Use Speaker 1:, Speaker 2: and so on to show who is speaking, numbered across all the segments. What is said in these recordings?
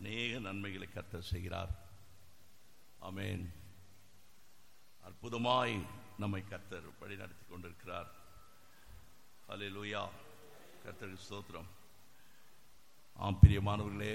Speaker 1: அநேக நன்மைகளை கர்த்தர் செய்கிறார். ஆமென். அற்புதமாய் நம்மை கர்த்தர் வழி நடத்தி கொண்டிருக்கிறார். ஹல்லேலூயா. கர்த்தருக்கு ஸ்தோத்திரம். பிரியமானவர்களே,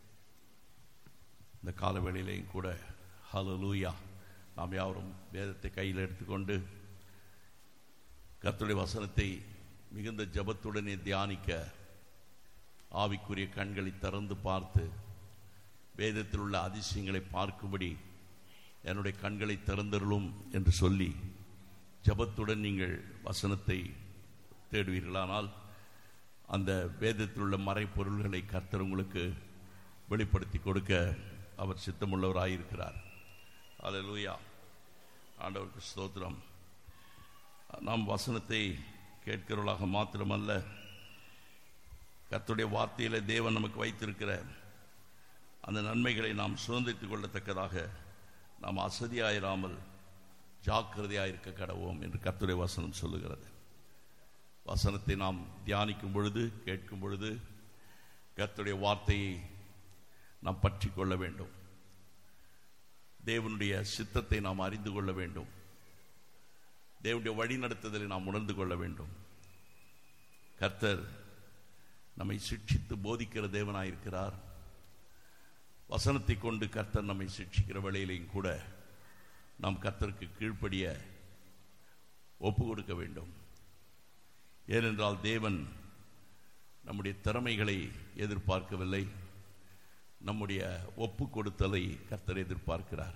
Speaker 1: இந்த காலவேளையிலேயும் கூட ஹல்லேலூயா நாம் யாவரும் வேதத்தை கையில் எடுத்துக்கொண்டு கர்த்தருடைய வசனத்தை மிகுந்த ஜபத்துடனே தியானிக்க ஆவிக்குரிய கண்களை திறந்து பார்த்து வேதத்தில் உள்ள அதிசயங்களை பார்க்கும்படி என்னுடைய கண்களை திறந்தருளும் என்று சொல்லி ஜபத்துடன் நீங்கள் வசனத்தை தேடுவீர்களானால் அந்த வேதத்தில் உள்ள மறைப்பொருள்களை கர்த்தர் உங்களுக்கு வெளிப்படுத்தி கொடுக்க அவர் சித்தமுள்ளவராயிருக்கிறார். அல்லேலூயா. ஆண்டவருக்கு ஸ்தோத்திரம். நாம் வசனத்தை கேட்கிறவர்களாக மாத்திரமல்ல, கர்த்தருடைய வார்த்தையில் தேவன் நமக்கு வைத்திருக்கிற அந்த நன்மைகளை நாம் சுதந்திரித்துக் கொள்ளத்தக்கதாக நாம் அசதியாயிராமல் ஜாக்கிரதையாயிருக்க கடவோம் என்று கர்த்தருடைய வசனம் சொல்லுகிறது. வசனத்தை நாம் தியானிக்கும் பொழுது, கேட்கும் பொழுது கர்த்தருடைய வார்த்தையை நாம் பற்றி கொள்ள வேண்டும். தேவனுடைய சித்தத்தை நாம் அறிந்து கொள்ள வேண்டும். தேவனுடைய வழி நடத்துதலை நாம் உணர்ந்து கொள்ள வேண்டும். கர்த்தர் நம்மை சிட்சித்து போதிக்கிற தேவனாயிருக்கிறார். வசனத்தை கொண்டு கர்த்தர் நம்மை சிட்சிக்கிற வேளையிலையும் கூட நாம் கர்த்தருக்கு கீழ்ப்படிய ஒப்பு கொடுக்க வேண்டும். ஏனென்றால் தேவன் நம்முடைய திறமைகளை எதிர்பார்க்கவில்லை, நம்முடைய ஒப்பு கொடுத்தலை கர்த்தர் எதிர்பார்க்கிறார்.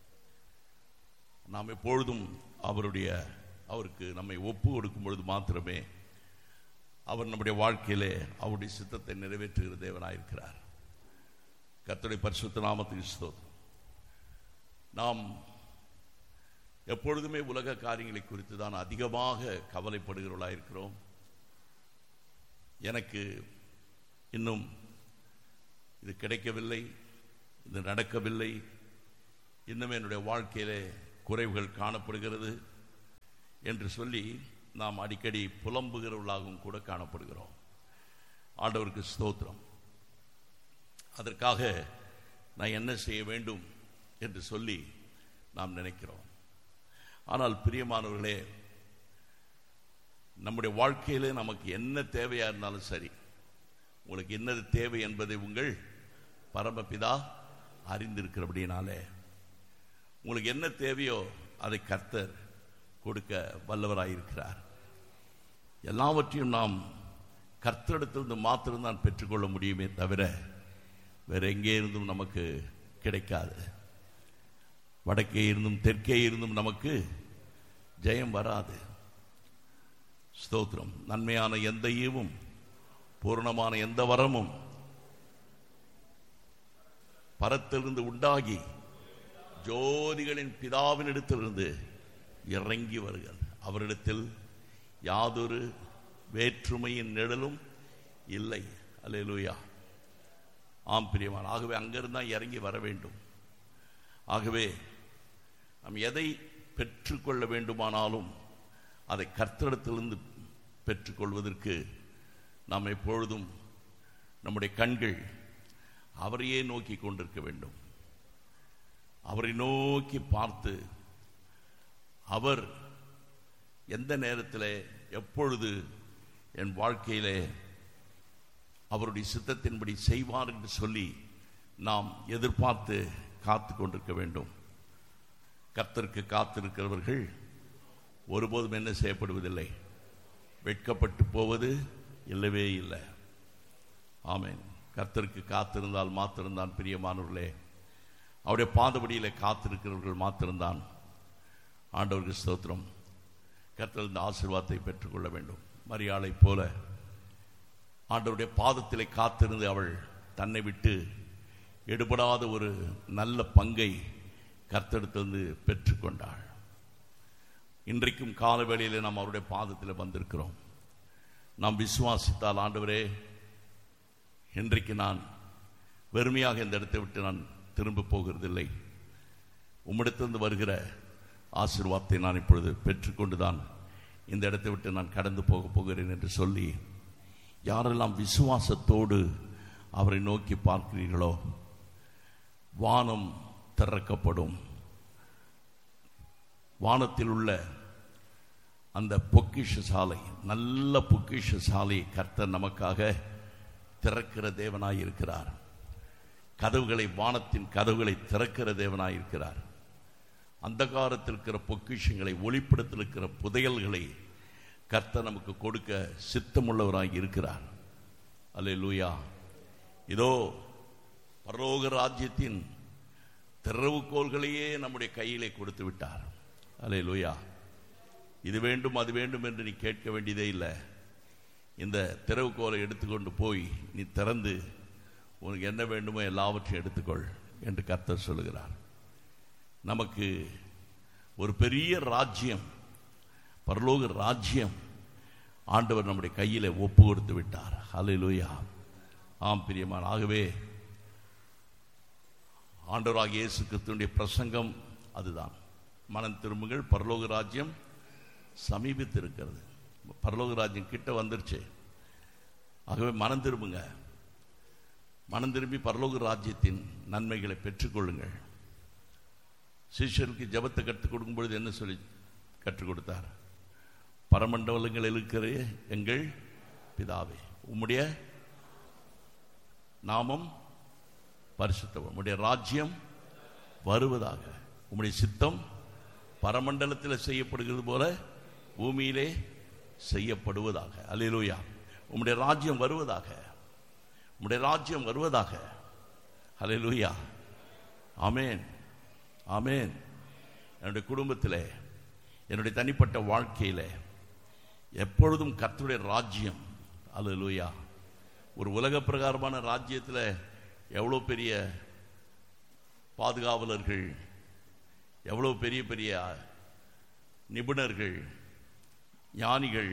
Speaker 1: நாம் எப்பொழுதும் அவருக்கு நம்மை ஒப்பு கொடுக்கும் பொழுது மாத்திரமே அவர் நம்முடைய வாழ்க்கையிலே அவருடைய சித்தத்தை நிறைவேற்றுகிற தேவனாயிருக்கிறார். கர்த்தருடைய பரிசுத்த நாமத்துக்கு ஸ்தோத்திரம். நாம் எப்பொழுதுமே உலக காரியங்களை குறித்து தான் அதிகமாக கவலைப்படுகிறவர்களாயிருக்கிறோம். எனக்கு இன்னும் இது கிடைக்கவில்லை, இது நடக்கவில்லை, இன்னும் என்னுடைய வாழ்க்கையிலே குறைவுகள் காணப்படுகிறது என்று சொல்லி நாம் அடிக்கடி புலம்புகிறவர்களாகவும் கூட காணப்படுகிறோம். ஆண்டவருக்கு ஸ்தோத்திரம். அதற்காக நான் என்ன செய்ய வேண்டும் என்று சொல்லி நாம் நினைக்கிறோம். ஆனால் பிரியமானவர்களே, நம்முடைய வாழ்க்கையிலே நமக்கு என்ன தேவையா இருந்தாலும் சரி, உங்களுக்கு என்னது தேவை என்பதை உங்கள் பரமபிதா அறிந்திருக்கிறபடினாலே உங்களுக்கு என்ன தேவையோ அதை கர்த்தர் கொடுக்க வல்லவராயிருக்கிறார். எல்லாவற்றையும் நாம் கர்த்தரிடத்திலிருந்து மாத்திரம்தான் பெற்றுக்கொள்ள முடியுமே தவிர வேற எங்கே இருந்தும் நமக்கு கிடைக்காது. வடக்கே இருந்தும் தெற்கே இருந்தும் நமக்கு ஜெயம் வராது. ஸ்தோத்திரம். நன்மையான எந்த ஈவும் பூரணமான எந்த வரமும் பரத்திலிருந்து உண்டாகி ஜோதிகளின் பிதாவினிடத்திலிருந்து இறங்கி வருகிறது. அவரிடத்தில் யாதொரு வேற்றுமையின் நிழலும் இல்லை. அல்லேலூயா. ஆம் பிரியமான, ஆகவே அங்கிருந்து தான் இறங்கி வர வேண்டும். ஆகவே நாம் எதை பெற்றுக்கொள்ள வேண்டுமானாலும் அதை கர்த்தரிடத்திலிருந்து பெற்றுக்கொள்வதற்கு நாம் எப்பொழுதும் நம்முடைய கண்கள் அவரையே நோக்கி கொண்டிருக்க வேண்டும். அவரை நோக்கி பார்த்து அவர் எந்த நேரத்தில் எப்பொழுது என் வாழ்க்கையிலே அவருடைய சித்தத்தின்படி செய்வார் என்று சொல்லி நாம் எதிர்பார்த்து காத்து கொண்டிருக்க வேண்டும். கர்த்தருக்கு காத்திருக்கிறவர்கள் ஒருபோதும் என்ன செய்யப்படுவதில்லை, வெட்கப்பட்டு போவது இல்லவே இல்லை. ஆமென். கர்த்தருக்கு காத்திருந்தால் மாத்திருந்தான் பிரியமானவர்களே, அவருடைய பாதபடியிலே காத்திருக்கிறவர்கள் மாத்திருந்தான் ஆண்டவருக்கு ஸ்தோத்திரம் கர்த்தர் இந்த ஆசீர்வாதத்தை பெற்றுக்கொள்ள வேண்டும். மரியாளை போல ஆண்டவருடைய பாதத்திலே காத்திருந்து அவள் தன்னை விட்டு எடுபடாத ஒரு நல்ல பங்கை கர்த்தரிடத்திலிருந்து பெற்றுக்கொண்டாள். இன்றைக்கும் காலவேளையிலே நாம் அவருடைய பாதத்தில் வந்திருக்கிறோம். நாம் விசுவாசித்தால், ஆண்டவரே இன்றைக்கு நான் வெறுமையாக இந்த இடத்தை விட்டு நான் திரும்ப போகிறதில்லை, உம்மிடத்திலிருந்து வருகிற ஆசீர்வாதத்தை நான் இப்பொழுது பெற்றுக்கொண்டுதான் இந்த இடத்தை விட்டு நான் கடந்து போகிறேன் என்று சொல்லி, யாரெல்லாம் விசுவாசத்தோடு அவரை நோக்கி பார்க்கிறீர்களோ வானம் திறக்கப்படும். வானத்தில் உள்ள அந்த பொக்கிஷ சாலை, நல்ல பொக்கிஷ சாலை கர்த்தர் நமக்காக திறக்கிற தேவனாய் இருக்கிறார். கதவுகளை, வானத்தின் கதவுகளை திறக்கிற தேவனாய் இருக்கிறார். அந்தகாரத்தில் இருக்கிற பொக்கிஷங்களை, ஒளிப்படத்தில் இருக்கிற புதையல்களை கர்த்தர் நமக்கு கொடுக்க சித்தமுள்ளவராய் இருக்கிறார். அல்லேலூயா. இதோ பரலோக ராஜ்யத்தின் திறவுகோல்களையே நம்முடைய கையிலே கொடுத்து விட்டார். அல்லேலூயா. இது வேண்டும் அது வேண்டும் என்று நீ கேட்க வேண்டியதே இல்லை. இந்த திறவுகோலை எடுத்துக்கொண்டு போய் நீ திறந்து உனக்கு என்ன வேண்டுமோ எல்லாவற்றையும் எடுத்துக்கொள் என்று கர்த்தர் சொல்லுகிறார். நமக்கு ஒரு பெரிய ராஜ்யம், பரலோக ராஜ்யம் ஆண்டவர் நம்முடைய கையில் ஒப்பு கொடுத்து விட்டார். ஹல்லேலூயா. ஆம் பிரியமான, ஆகவே ஆண்டவராகிய இயேசு கிறிஸ்துவினுடைய பிரசங்கம் அதுதான். மனம் திரும்புங்கள், பரலோக ராஜ்யம் சமீபித்து இருக்கிறது. பரலோக ராஜ்யம் கிட்ட வந்துருச்சு. ஆகவே மனம் திரும்புங்க. மனம் திரும்பி பரலோக ராஜ்யத்தின் நன்மைகளை பெற்றுக்கொள்ளுங்கள். சீஷருக்கு ஜெபத்தை கற்றுக் கொடுக்கும் பொழுது என்ன சொல்லி கற்றுக் கொடுத்தார்? பரமண்டலங்கள் இருக்கிற எங்கள் பிதாவே, உம்முடைய நாமம் பரிசுத்தம், உம்முடைய ராஜ்யம் வருவதாக, உம்முடைய சித்தம் பரமண்டலத்தில் செய்யப்படுகிறது போல பூமியிலே செய்யப்படுவதாக. அல்லேலூயா. உம்முடைய ராஜ்யம் வருவதாக, உம்முடைய ராஜ்யம் வருவதாக. அல்லேலூயா. ஆமென், ஆமென். என்னுடைய குடும்பத்தில், என்னுடைய தனிப்பட்ட வாழ்க்கையில் எப்பொழுதும் கர்த்தருடைய ராஜ்யம். அல்லேலூயா. ஒரு உலக பிரகாரமான ராஜ்யத்தில் எவ்வளோ பெரிய பாதுகாவலர்கள், எவ்வளோ பெரிய பெரிய நிபுணர்கள், ஞானிகள்,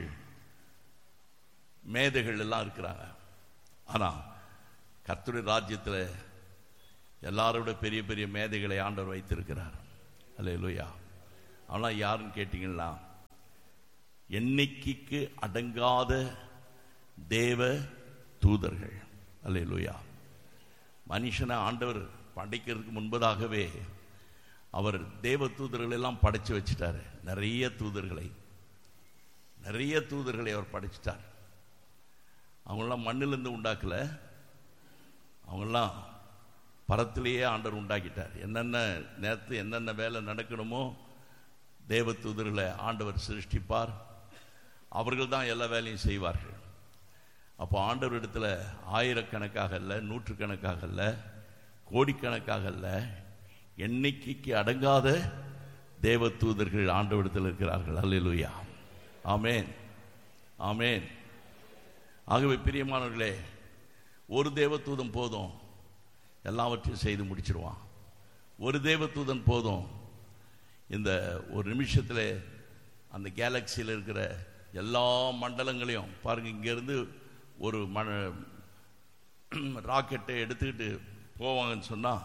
Speaker 1: மேதைகள் எல்லாம் இருக்கிறாங்க. ஆனால் கர்த்தருடைய ராஜ்யத்தில் எல்லாரோட பெரிய பெரிய மேதைகளை ஆண்டவர் வைத்திருக்கிறார். அல்லேலூயா. ஆனால் யாருன்னு கேட்டீங்கன்னா, எண்ணிக்கைக்கு அடங்காத தேவ தூதர்கள். அல்லேலூயா. மனுஷனை ஆண்டவர் படைக்கிறதுக்கு முன்பதாகவே அவர் தேவ தூதர்கள் எல்லாம் படைச்சு வச்சுட்டாரு. நிறைய தூதர்களை அவர் படைச்சிட்டார். அவங்களாம் மண்ணிலிருந்து உண்டாக்கல, அவங்கெல்லாம் பரத்திலேயே ஆண்டவர் உண்டாக்கிட்டார். என்னென்ன நேரத்து என்னென்ன வேலை நடக்கணுமோ தேவ தூதர்களை ஆண்டவர் சிருஷ்டிப்பார். அவர்கள் தான் எல்லா வேலையும் செய்வார்கள். அப்போ ஆண்டவர் இடத்துல ஆயிரக்கணக்காக அல்ல, நூற்றுக்கணக்காக அல்ல, கோடிக்கணக்காக அல்ல, எண்ணிக்கைக்கு அடங்காத தேவ தூதர்கள் ஆண்டவரிடத்தில் இருக்கிறார்கள். அல்லேலூயா. ஆமென், ஆமென். ஆகவே பிரியமானவர்களே, ஒரு தேவதூதன் போதும், எல்லாவற்றையும் செய்து முடிச்சிடுவான். ஒரு தேவதூதன் போதும், இந்த ஒரு நிமிஷத்தில் அந்த கேலக்சியில் இருக்கிற எல்லா மண்டலங்களையும் பாருங்க. இங்கேருந்து ஒரு ராக்கெட்டை எடுத்துக்கிட்டு போவாங்கன்னு சொன்னால்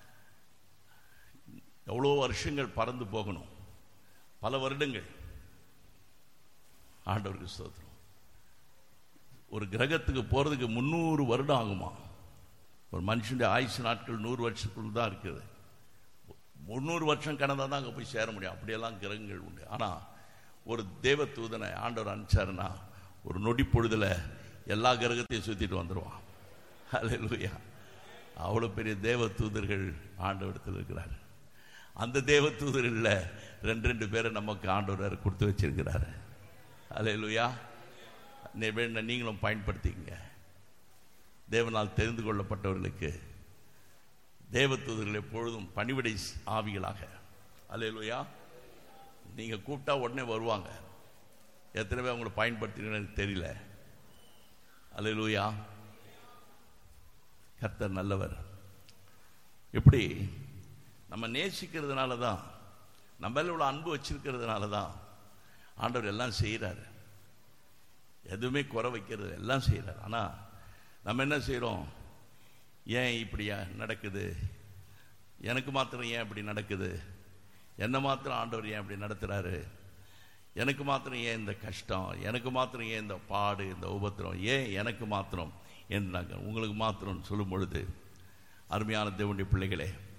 Speaker 1: எவ்வளோ வருஷங்கள் பறந்து போகணும், பல வருடங்கள். ஆண்டவருக்கு ஸ்தோத்திரம். ஒரு கிரகத்துக்கு போகிறதுக்கு 300 வருடம் ஆகுமா? ஒரு மனுஷனுடைய ஆயுசு நாட்கள் 100 வருஷத்துக்குள் தான் இருக்குது. 300 வருஷம் கடந்தால் தான் அங்கே போய் சேர முடியும். அப்படியெல்லாம் கிரகங்கள் உண்டு. ஆனால் ஒரு தேவ தூதனை ஆண்டவர் அனுப்பிச்சாருன்னா ஒரு நொடி பொழுதில் எல்லா கிரகத்தையும் சுற்றிட்டு வந்துடுவான். அல்லேலூயா. அவ்வளோ பெரிய தேவ தூதர்கள் ஆண்டவரிடத்தில் இருக்கிறார். அந்த தேவ தூதர்களில் 2 பேரை நமக்கு ஆண்டவர் கொடுத்து வச்சிருக்கிறாரு. அல்லேலூயா. நீங்களும் பயன்படுத்திக்கங்க. தேவனால் தெரிந்து கொள்ளப்பட்டவர்களுக்கு தேவ தூதர்கள் எப்பொழுதும் பணிவிடை ஆவிகளாக. அல்லேலூயா. நீங்கள் கூப்பிட்டா உடனே வருவாங்க. எத்தனை பேர் அவங்களை பயன்படுத்தினு எனக்கு தெரியல. அல்லேலூயா. கர்த்தர் நல்லவர். எப்படி நம்ம நேசிக்கிறதுனால தான், நம்ம இவ்வளோ அன்பு வச்சிருக்கிறதுனால தான் ஆண்டவர் எல்லாம் செய்கிறாரு. எதுவுமே குறை வைக்கிறது, எல்லாம் செய்கிறார். ஆனால் நம்ம என்ன செய்கிறோம்? ஏன் இப்படி நடக்குது, எனக்கு மாத்திரம் ஏன் இப்படி நடக்குது, என்னை மாத்திரம் ஆண்டவர் ஏன் இப்படி நடத்துகிறாரு, எனக்கு மாத்திரம் ஏன் இந்த கஷ்டம், எனக்கு மாத்திரம் ஏன் இந்த பாடு, இந்த உபத்திரம், ஏன் எனக்கு மாத்திரம் என்று நாங்கள் உங்களுக்கு மாத்திரம் சொல்லும் பொழுது, அருமையான தேவனுடைய பிள்ளைகளே,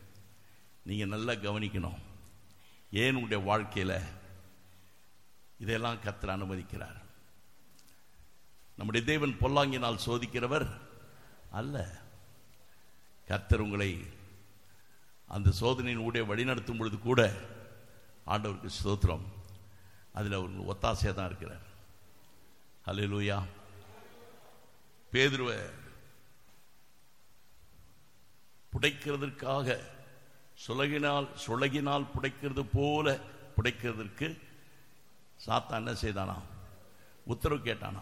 Speaker 1: நீங்கள் நல்லா கவனிக்கணும். ஏன் உங்களுடைய வாழ்க்கையில் இதெல்லாம் கர்த்தர் அனுமதிக்கிறார்? நம்முடைய தேவன் பொல்லாங்கினால் சோதிக்கிறவர் அல்ல. கர்த்தர் உங்களை அந்த சோதனையின் ஊடே வழிநடத்தும் பொழுது கூட ஆண்டவருக்கு ஸ்தோத்திரம், அதில் அவர் ஒத்தாசையாக தான் இருக்கிறார். ஹல்லேலூயா. பேதுருவை புடைக்கிறதற்காக சுலகினால் புடைக்கிறது போல புடைக்கிறதற்கு சாத்தான் என்ன செய்தானா? உத்தரவு கேட்டானா?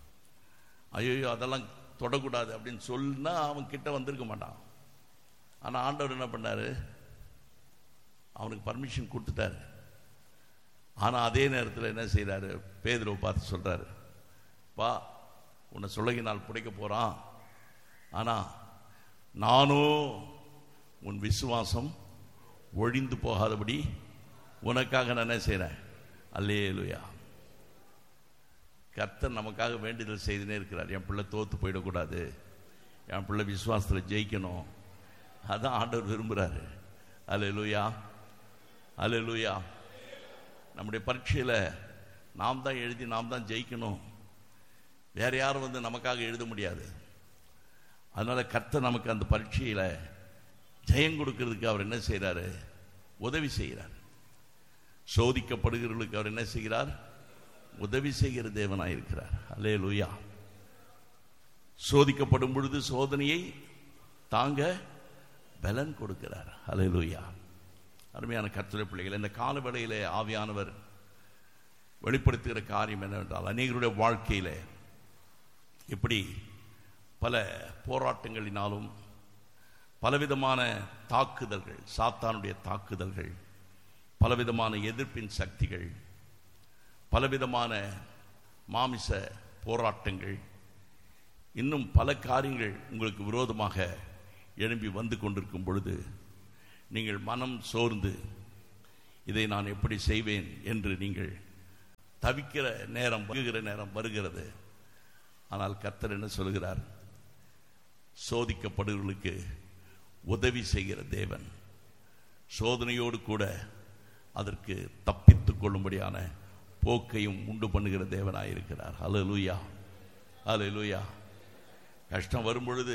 Speaker 1: ஐயோ அதெல்லாம் தொடக்கூடாது அப்படின்னு சொன்னா அவன் கிட்ட வந்திருக்க மாட்டான். ஆனால் ஆண்டவர் என்ன பண்ணாரு? அவனுக்கு பர்மிஷன் கொடுத்துட்டாரு. ஆனால் அதே நேரத்தில் என்ன செய்கிறாரு? பேதுருவை பார்த்து சொல்கிறாரு, பா உன்னை சுலகினால் புடைக்க போகிறான், ஆனால் நானும் உன் விசுவாசம் ஒழிந்து போகாதபடி உனக்காக நான் என்ன செய்கிறேன். அல்லேலூயா. கர்த்தர் நமக்காக வேண்டுதல் செய்துனே இருக்கிறார். என் பிள்ளை தோற்று போயிடக்கூடாது, என் பிள்ளை விசுவாசத்தில் ஜெயிக்கணும். அதான் ஆண்டவர் விரும்புகிறாரு. அல்லேலூயா, அல்லேலூயா. நம்முடைய பரீட்சையில் நாம் தான் எழுதி நாம் தான் ஜெயிக்கணும். வேற யாரும் வந்து நமக்காக எழுத முடியாது. அதனால் கர்த்தர் நமக்கு அந்த பரீட்சையில் ஜெயம் கொடுக்கறதுக்கு அவர் என்ன செய்கிறாரு? உதவி செய்கிறார். சோதிக்கப்படுகிறவர்களுக்கு அவர் என்ன செய்கிறார்? உதவி செய்கிற தேவனாக இருக்கிறார். அல்லேலூயா. சோதிக்கப்படும் பொழுது சோதனையை தாங்க பலன் கொடுக்கிறார். அல்லேலூயா. அருமையான கர்த்தருடைய பிள்ளைகள், இந்த கால வேளையிலே ஆவியானவர் வெளிப்படுத்துகிற காரியம் என்னவென்றால், அநேகருடைய வாழ்க்கையில் இப்படி பல போராட்டங்களினாலும் பலவிதமான தாக்குதல்கள், சாத்தானுடைய தாக்குதல்கள், பலவிதமான எதிர்ப்பின் சக்திகள், பலவிதமான மாமிச போராட்டங்கள், இன்னும் பல காரியங்கள் உங்களுக்கு விரோதமாக எழும்பி வந்து கொண்டிருக்கும் பொழுது நீங்கள் மனம் சோர்ந்து இதை நான் எப்படி செய்வேன் என்று நீங்கள் தவிக்கிற நேரம் வருகிறது. ஆனால் கர்த்தர் என்ன சொல்கிறார்? சோதிக்கப்படுவர்களுக்கு உதவி செய்கிற தேவன், சோதனையோடு கூட அதற்கு தப்பித்துக் கொள்ளும்படியான போக்கையும் உண்டு பண்ணுகிற தேவனாயிருக்கிறார். அல்லேலூயா, அல்லேலூயா. கஷ்டம் வரும் பொழுது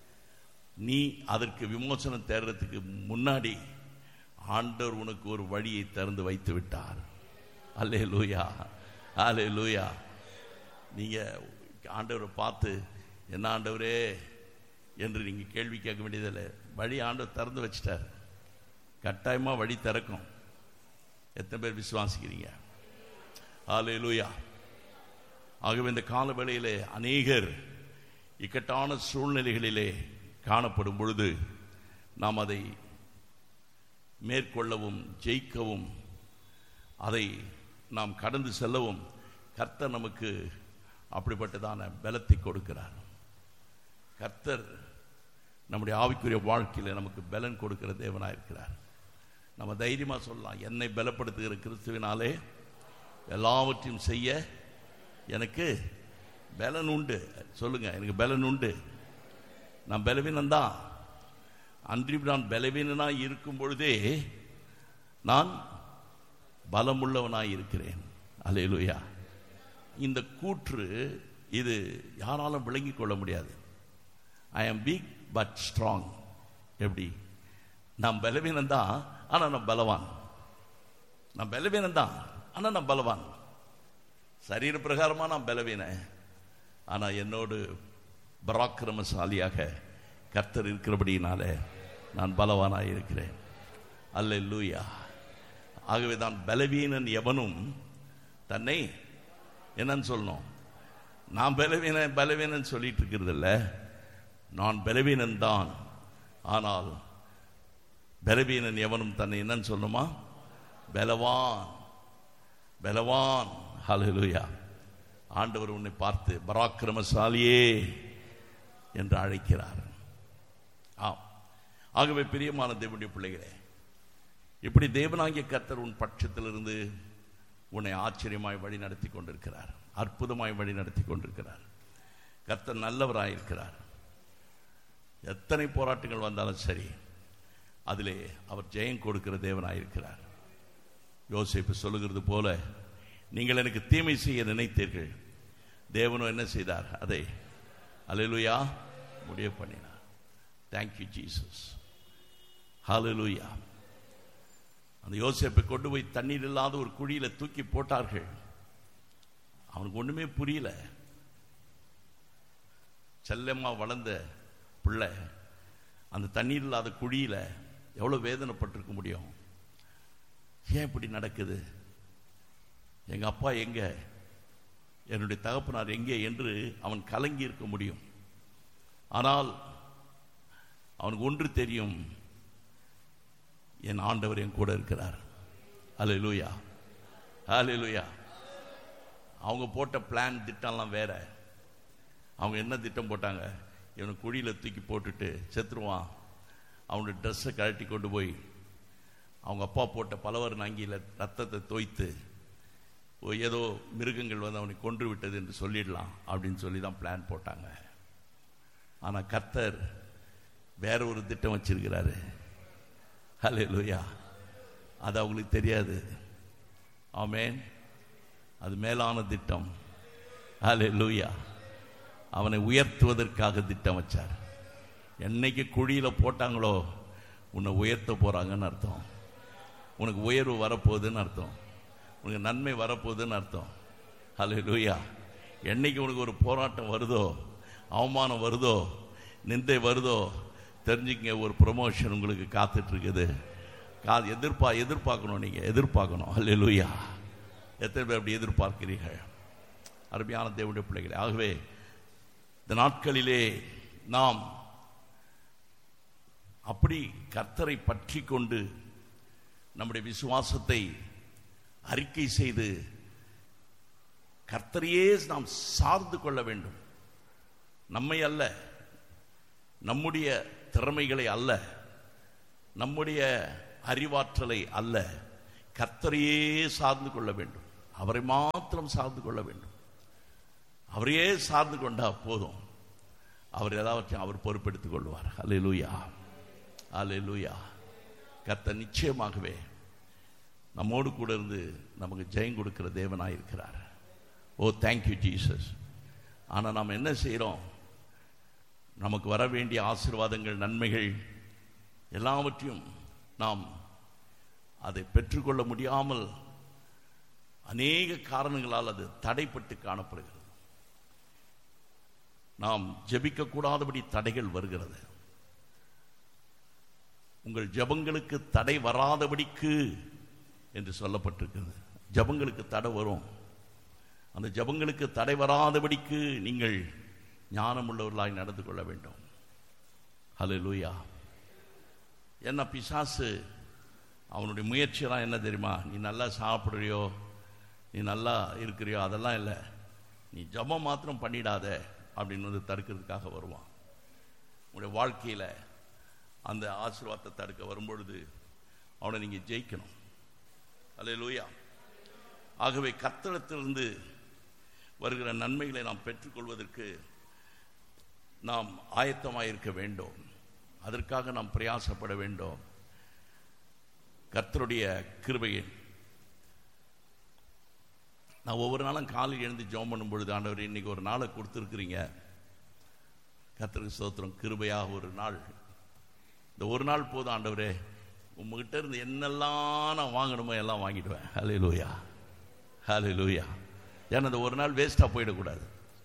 Speaker 1: நீ அதற்கு விமோசனம் தேடுறதுக்கு முன்னாடி ஆண்டவர் உனக்கு ஒரு வழியை திறந்து வைத்து விட்டார். அல்லேலூயா, அல்லேலூயா. நீங்கள் ஆண்டவரை பார்த்து என்ன ஆண்டவரே என்று நீங்கள் கேள்வி கேட்க வேண்டியதில்லை. வழி ஆண்டவர் திறந்து வச்சிட்டார். கட்டாயமாக வழி திறக்கும். எத்தனை பேர் விசுவாசிக்கிறீங்க? அல்லேலூயா. ஆகவே இந்த கால வேளையிலே அநேகர் இக்கட்டான சூழ்நிலைகளிலே காணப்படும் பொழுது நாம் அதை மேற்கொள்ளவும் ஜெயிக்கவும் அதை நாம் கடந்து செல்லவும் கர்த்தர் நமக்கு அப்படிப்பட்டதான பலத்தை கொடுக்கிறார். கர்த்தர் நம்முடைய ஆவிக்குரிய வாழ்க்கையில் நமக்கு பலன் கொடுக்கிற தேவனாக இருக்கிறார். நம்ம தைரியமாக சொல்லலாம், என்னை பலப்படுத்துகிற கிறிஸ்துவினாலே எல்லாவற்றையும் செய்ய எனக்கு பலன் உண்டு. சொல்லுங்க, எனக்கு பலன் உண்டு. நான் பலவீனந்தான். அன்றி நான் பலவீனனாய் இருக்கும் பொழுதே நான் பலமுள்ளவனாய் இருக்கிறேன். அல்லேலூயா. இந்த கூற்று இது யாராலும் விளங்கிக் கொள்ள முடியாது. ஐ ஆம் வீக் பட் ஸ்ட்ராங். எப்படி? நான் பலவீனந்தான், ஆனால் நான் பலவான். நான் பலவீனந்தான், ஆனால் நான் பலவான். சரீர பிரகாரமாக நான் பலவீனன், ஆனால் என்னோடு பராக்கிரமசாலியாக கர்த்தர் இருக்கிறபடியினால நான் பலவானாக இருக்கிறேன். அல்லேலூயா. ஆகவே தான் பலவீனன் எவனும் தன்னை என்னன்னு சொல்லணும்? நான் பலவீனன் சொல்லிட்டு இருக்கிறது இல்லை. நான் பலவீனன் தான், ஆனால் பலவீனன் எவனும் தன்னை என்னன்னு சொல்லணுமா? பலவான், பலவான். ஹல்லேலூயா. ஆண்டவர் உன்னை பார்த்து பராக்கிரமசாலியே என்று அழைக்கிறார். ஆகவே பிரியமான தேவனுடைய பிள்ளைகளே, இப்படி தேவனாகிய கர்த்தர் உன் பட்சத்திலிருந்து உன்னை ஆச்சரியமாய் வழி நடத்தி கொண்டிருக்கிறார், அற்புதமாய் வழி நடத்தி கொண்டிருக்கிறார். கர்த்தர் நல்லவராயிருக்கிறார். எத்தனை போராட்டங்கள் வந்தாலும் சரி, அதிலே அவர் ஜெயம் கொடுக்கிற தேவனாயிருக்கிறார். யோசேப்பு சொல்லுகிறது போல, நீங்கள் எனக்கு தீமை செய்ய நினைத்தீர்கள், தேவனும் என்ன செய்தார்? அதை அல்லேலூயா முடிய பண்ணினார். Thank you Jesus. ஹல்லேலூயா. அந்த யோசேப்பை கொண்டு போய் தண்ணீர் இல்லாத ஒரு குழியில தூக்கி போட்டார்கள். அவனுக்கு ஒண்ணுமே புரியல. செல்லம்மா வளர்ந்த பிள்ளை அந்த தண்ணீர் இல்லாத குழியில எவ்வளவு வேதனைப்பட்டிருக்க முடியும்? ஏன் இப்படி நடக்குது? எங்க அப்பா எங்க, என்னுடைய தகப்பனார் எங்கே என்று அவன் கலங்கி இருக்க முடியும். ஆனால் அவனுக்கு ஒன்று தெரியும், என் ஆண்டவர் என் கூட இருக்கிறார். அல்லேலூயா, அல்லேலூயா. அவங்க போட்ட பிளான் திட்டம்லாம் வேற. அவங்க என்ன திட்டம் போட்டாங்க? இவனை குழியில தூக்கி போட்டுட்டு செத்துருவான், அவனுடைய ட்ரெஸ்ஸை கழட்டி கொண்டு போய் அவங்க அப்பா போட்ட பலவர் நங்கியில் ரத்தத்தை தோய்த்து ஏதோ மிருகங்கள் வந்து அவனை கொன்று விட்டது என்று சொல்லிடலாம் அப்படின்னு சொல்லி தான் பிளான் போட்டாங்க. ஆனால் கர்த்தர் வேற ஒரு திட்டம் வச்சிருக்கிறாரு. ஹல்லேலூயா. அது அவங்களுக்கு தெரியாது. ஆமென். அது மேலான திட்டம். ஹல்லேலூயா. அவனை உயர்த்துவதற்காக திட்டம் வச்சார். என்னைக்கு குழியில போட்டாங்களோ உன்னை உயர்த்த போறாங்கன்னு அர்த்தம். உனக்கு உயர்வு வரப்போகுதுன்னு அர்த்தம். உனக்கு நன்மை வரப்போகுதுன்னு அர்த்தம். ஹல்லேலூயா. என்னைக்கு உனக்கு ஒரு போராட்டம் வருதோ, அவமானம் வருதோ, நிந்தை வருதோ, தெரிஞ்சுக்கங்க, ஒரு ப்ரமோஷன் உங்களுக்கு காத்துட்டு இருக்குது. எதிர்பார்க்கணும். நீங்க எதிர்பார்க்கணும். ஹல்லேலூயா. எத்தனை பேர் அப்படி எதிர்பார்க்கிறீர்கள்? அருமையான தேவனுடைய பிள்ளைகளே, ஆகவே இந்த நாட்களிலே நாம் அப்படி கர்த்தரை பற்றி கொண்டு நம்முடைய விசுவாசத்தை அறிக்கை செய்து கர்த்தரையே நாம் சார்ந்து கொள்ள வேண்டும். நம்மை அல்ல, நம்முடைய திறமைகளை அல்ல, நம்முடைய அறிவாற்றலை அல்ல, கர்த்தரையே சார்ந்து கொள்ள வேண்டும். அவரை மாத்திரம் சார்ந்து கொள்ள வேண்டும். அவரையே சார்ந்து கொண்டா போதும். அவர் ஏதாச்சும் அவர் பொறுப்பெடுத்துக் கொள்வார். அல்லேலூயா, அல்லேலூயா. கர்த்தர் நிச்சயமாகவே நம்மோடு கூட இருந்து நமக்கு ஜெயம் கொடுக்கிற தேவனாயிருக்கிறார். ஓ தேங்க்யூ ஜீசஸ். ஆனால் நாம் என்ன செய்கிறோம்? நமக்கு வர வேண்டிய ஆசீர்வாதங்கள், நன்மைகள் எல்லாவற்றையும் நாம் அதை பெற்றுக்கொள்ள முடியாமல் அநேக காரணங்களால் அது தடைப்பட்டு காணப்படுகிறது. நாம் ஜெபிக்க கூடாதபடி தடைகள் வருகிறது. உங்கள் ஜெபங்களுக்கு தடை வராதபடிக்கு என்று சொல்லப்பட்டிருக்கிறது. ஜெபங்களுக்கு தடை வரும். அந்த ஜெபங்களுக்கு தடை வராதபடிக்கு நீங்கள் ஞானமுள்ளவர்களாய் நடந்து கொள்ள வேண்டும். ஹல்லேலூயா. என்ன பிசாசு அவனுடைய முயற்சியெல்லாம் என்ன தெரியுமா? நீ நல்லா சாப்பிடுறியோ, நீ நல்லா இருக்கிறியோ, அதெல்லாம் இல்லை, நீ ஜெபம் மாத்திரம் பண்ணிடாத அப்படின்னு வந்து தடுக்கிறதுக்காக வருவான். உங்களுடைய வாழ்க்கையில் அந்த ஆசீர்வாதத்தை தடுக்க வரும்பொழுது அவனை நீங்கள் ஜெயிக்கணும். அல்லேலூயா. ஆகவே கர்த்தரிடத்திலிருந்து வருகிற நன்மைகளை நாம் பெற்றுக்கொள்வதற்கு நாம் ஆயத்தமாயிருக்க வேண்டும். அதற்காக நாம் பிரயாசப்பட வேண்டும். கர்த்தருடைய கிருபையை நான் ஒவ்வொரு நாளும் காலையில் எழுந்து ஜெபம் பண்ணும் பொழுது, ஆண்டவர் இன்னைக்கு ஒரு நாளை கொடுத்துருக்குறீங்க, கர்த்தருக்கு ஸ்தோத்திரம், கிருபையாக ஒரு நாள், இந்த ஒரு நாள் போதும் ஆண்டவரே, உங்ககிட்ட இருந்து என்னெல்லாம் நான் வாங்கணுமோ எல்லாம் வாங்கிடுவேன். ஹல்லேலூயா, ஹல்லேலூயா. ஏன்னா இந்த ஒரு நாள் வேஸ்டாக போயிடக்கூடாது.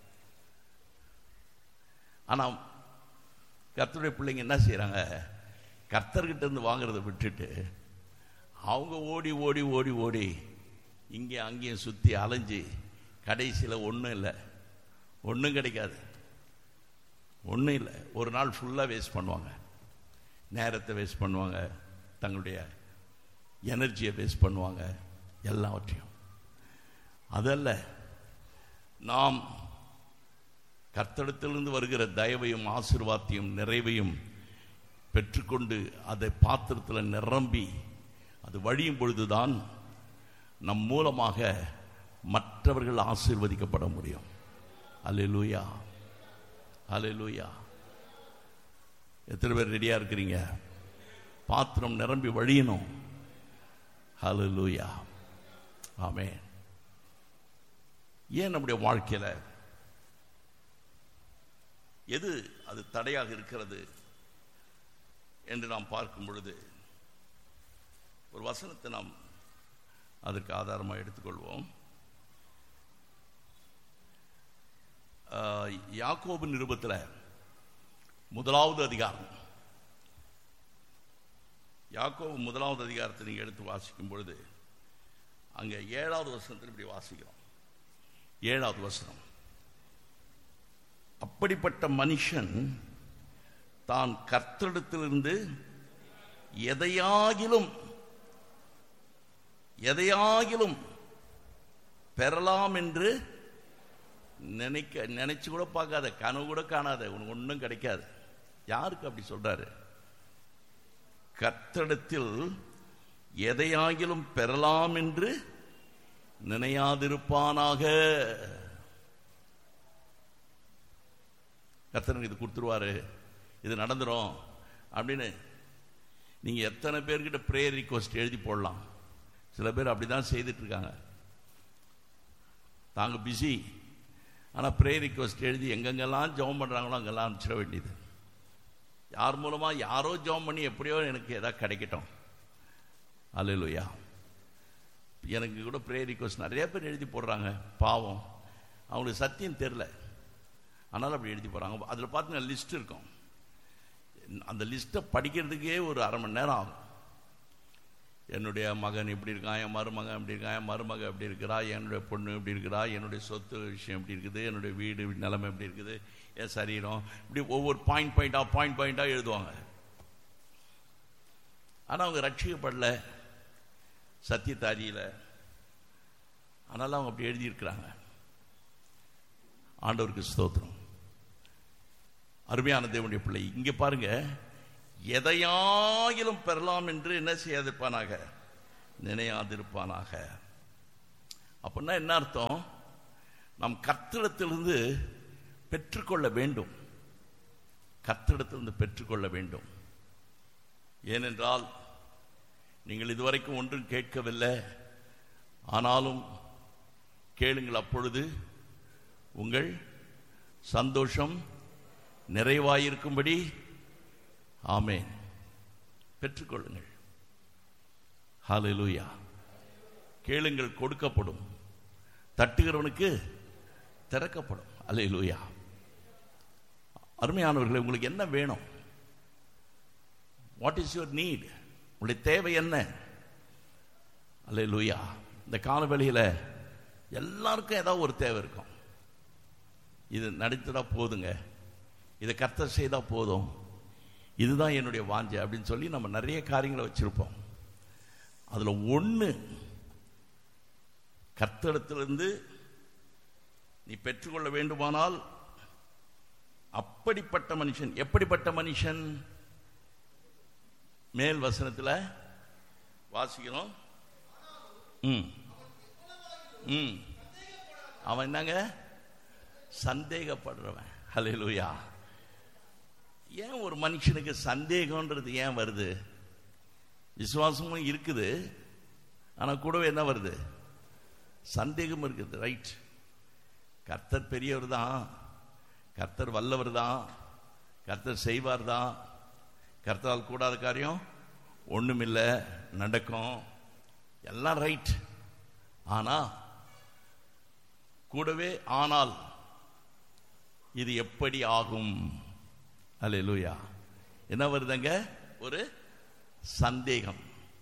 Speaker 1: ஆனால் கர்த்தருடைய பிள்ளைங்க என்ன செய்கிறாங்க? கர்த்தர்கிட்ட இருந்து வாங்குறதை விட்டுட்டு அவங்க ஓடி ஓடி ஓடி ஓடி இங்கே அங்கேயும் சுற்றி அலைஞ்சி கடைசியில் ஒன்றும் இல்லை, ஒன்றும் கிடைக்காது, ஒன்றும் இல்லை. ஒரு நாள் ஃபுல்லாக வேஸ்ட் பண்ணுவாங்க, நேரத்தை வேஸ்ட் பண்ணுவாங்க, தங்களுடைய எனர்ஜியை வேஸ்ட் பண்ணுவாங்க, எல்லாவற்றையும். அதல்ல, நாம் கர்த்தரிடத்திலிருந்து வருகிற தயவையும் ஆசீர்வாதத்தையும் நிறைவையும் பெற்றுக்கொண்டு அதை பாத்திரத்தில் நிரம்பி அது வழியும் பொழுதுதான் நம் மூலமாக மற்றவர்கள் ஆசீர்வதிக்கப்பட முடியும். அல்லேலூயா, அல்லேலூயா. எத்தனை பேர் ரெடியா இருக்கிறீங்க? பாத்திரம் நிரம்பி வழியணும். ஹல்லேலூயா, ஆமென். ஏன் நம்முடைய வாழ்க்கையில எது அது தடையாக இருக்கிறது என்று நாம் பார்க்கும் பொழுது ஒரு வசனத்தை நாம் அதற்கு ஆதாரமாக எடுத்துக்கொள்வோம். யாக்கோபு நிருபத்தில் 1வது அதிகாரம், யாக்கோபு 1வது அதிகாரத்தை நீங்கள் எடுத்து வாசிக்கும் பொழுது அங்கே 7வது வசனத்தில் இப்படி வாசிக்கிறோம். 7வது வசனம், அப்படிப்பட்ட மனுஷன் தான் கர்த்தரிடத்திலிருந்து எதையாகிலும் பெறலாம் என்று நினைச்சு கூட பார்க்காத, கனவு கூட காணாத, உனக்கு ஒன்றும் கிடைக்காது. யாருக்கு அப்படி சொல்றாரு? கர்த்தரிடத்தில் எதையாகிலும் பெறலாம் என்று நினையாதிருப்பானாக. கர்த்தர் இது கொடுத்துருவாரு, இது நடந்துரும் அப்படின்னு நீங்க எத்தனை பேர்கிட்ட பிரேயர் ரிக்வெஸ்ட் எழுதி போடலாம். சில பேர் அப்படிதான் செய்துட்டு இருக்காங்க. தாங்க பிஸி, ஆனால் பிரேயர் ரிக்வெஸ்ட் எழுதி எங்கெங்கெல்லாம் ஜெபம் பண்றாங்களோ அங்கெல்லாம் அனுப்பிச்சிட வேண்டியது. யார் மூலமா யாரோ ஜெபம் பண்ணி எப்படியோ எனக்கு ஏதாவது கிடைக்கட்டும். அல்லேலூயா. எனக்கு கூட பிரேயர் ரிக்வெஸ்ட் நிறைய பேர் எழுதி போடுறாங்க. பாவம், அவங்களுக்கு சத்தியம் தெரியல, ஆனாலும் அப்படி எழுதி போறாங்க. அதில் பார்த்தீங்கன்னா லிஸ்ட் இருக்கும். அந்த லிஸ்ட்டை படிக்கிறதுக்கே ஒரு அரை மணி நேரம் ஆகும். என்னுடைய மகன் இப்படி இருக்கான், என் மருமகன் இப்படி இருக்கான், என் மருமக எப்படி இருக்கிறா, என்னுடைய பொண்ணு இப்படி இருக்கிறா, என்னுடைய சொத்து விஷயம் எப்படி இருக்குது, என்னுடைய வீடு நிலைமை எப்படி இருக்குது, என் சரீரம், இப்படி ஒவ்வொரு பாயிண்ட் பாயிண்டாக எழுதுவாங்க. ஆனால் அவங்க ரட்சிக்கப்படல, சத்தியத்தை அறியல, ஆனாலும் அவங்க அப்படி எழுதியிருக்கிறாங்க. ஆண்டவருக்கு ஸ்தோத்திரம். அருமையான தேவனுடைய பிள்ளை, இங்க பாருங்க, எதையாகிலும் பெறலாம் என்று என்ன செய்யாதிருப்பானாக, நினையாதிருப்பானாக. அப்படின்னா என்ன அர்த்தம்? நாம் கர்த்தரிடத்திலிருந்து பெற்றுக்கொள்ள வேண்டும். கர்த்தரிடத்திலிருந்து பெற்றுக்கொள்ள வேண்டும். ஏனென்றால் நீங்கள் இதுவரைக்கும் ஒன்றும் கேட்கவில்லை, ஆனாலும் கேளுங்கள், அப்பொழுது உங்கள் சந்தோஷம் நிறைவாயிருக்கும்படி. ஆமென். பெற்றுக்கொள்ளுங்கள். ஹல்லேலூயா. கேளுங்கள், கொடுக்கப்படும், தட்டுகிறவனுக்கு திறக்கப்படும். அல்லேலூயா. அருமையானவர்களே, உங்களுக்கு என்ன வேணும்? What is your NEET? உங்களுடைய தேவை என்ன? அல்லேலூயா. இந்த காலவெளியில் எல்லாருக்கும் ஏதாவது ஒரு தேவை இருக்கும். இது நடித்ததா போதுங்க, இதை கர்த்தர் செய்தா போதும், இதுதான் என்னுடைய வாஞ்சை அப்படின்னு சொல்லி நம்ம நிறைய காரியங்களை வச்சிருப்போம். அதுல ஒண்ணு, கர்த்தரிடத்திலிருந்து நீ பெற்றுக்கொள்ள வேண்டுமானால் அப்படிப்பட்ட மனுஷன். எப்படிப்பட்ட மனுஷன்? மேல் வசனத்தில் வாசிக்கிறோம். அவன் என்னங்க? சந்தேகப்படுறவன். ஹல்லேலூயா. ஏன் ஒரு மனுஷனுக்கு சந்தேகம்ன்றது ஏன் வருது? விசுவாசமும் இருக்குது, ஆனா கூடவே என்ன வருது? சந்தேகம் இருக்குது. ரைட், கர்த்தர் பெரியவர் தான், கர்த்தர் வல்லவர் தான், கர்த்தர் செய்வார் தான், கர்த்தரால் கூடாத காரியம் ஒண்ணுமில்லை, நடக்கும், எல்லாம் ரைட். ஆனா கூடவே ஆனால் இது எப்படி ஆகும்? அல்லேலூயா. என்ன வருதுங்க? ஒரு சந்தேகம்.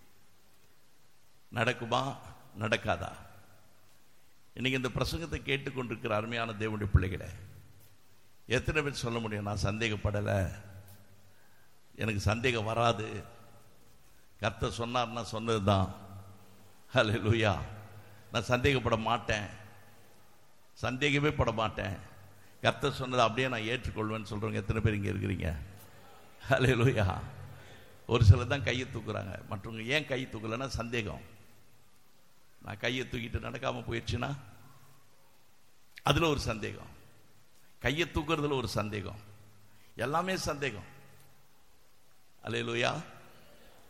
Speaker 1: நடக்குமா நடக்காதா? இன்னைக்கு இந்த பிரசங்கத்தை கேட்டுக்கொண்டிருக்கிற அருமையான தேவனுடைய பிள்ளைகளை எத்தனை பேர் சொல்ல முடியும், நான் சந்தேகப்படலை, எனக்கு சந்தேகம் வராது, கர்த்தர் சொன்னார்னா சொன்னதுதான், ஹல்லேலூயா, நான் சந்தேகப்பட மாட்டேன், சந்தேகமே பட மாட்டேன், கர்த்தர் சொன்னதை அப்படியே நான் ஏற்றுக்கொள்வேன்னு சொல்றவங்க எத்தனை பேர் இங்க இருக்கிறீங்க? ஹல்லேலூயா. ஒரு சிலர் தான் கையை தூக்குறாங்க, மற்றவங்க ஏன் கையை தூக்கலைன்னா சந்தேகம். நான் கையை தூக்கிட்டு நடக்காம போயிடுச்சுன்னா அதுல ஒரு சந்தேகம், கையை தூக்குறதுல ஒரு சந்தேகம், எல்லாமே சந்தேகம். அல்லேலூயா.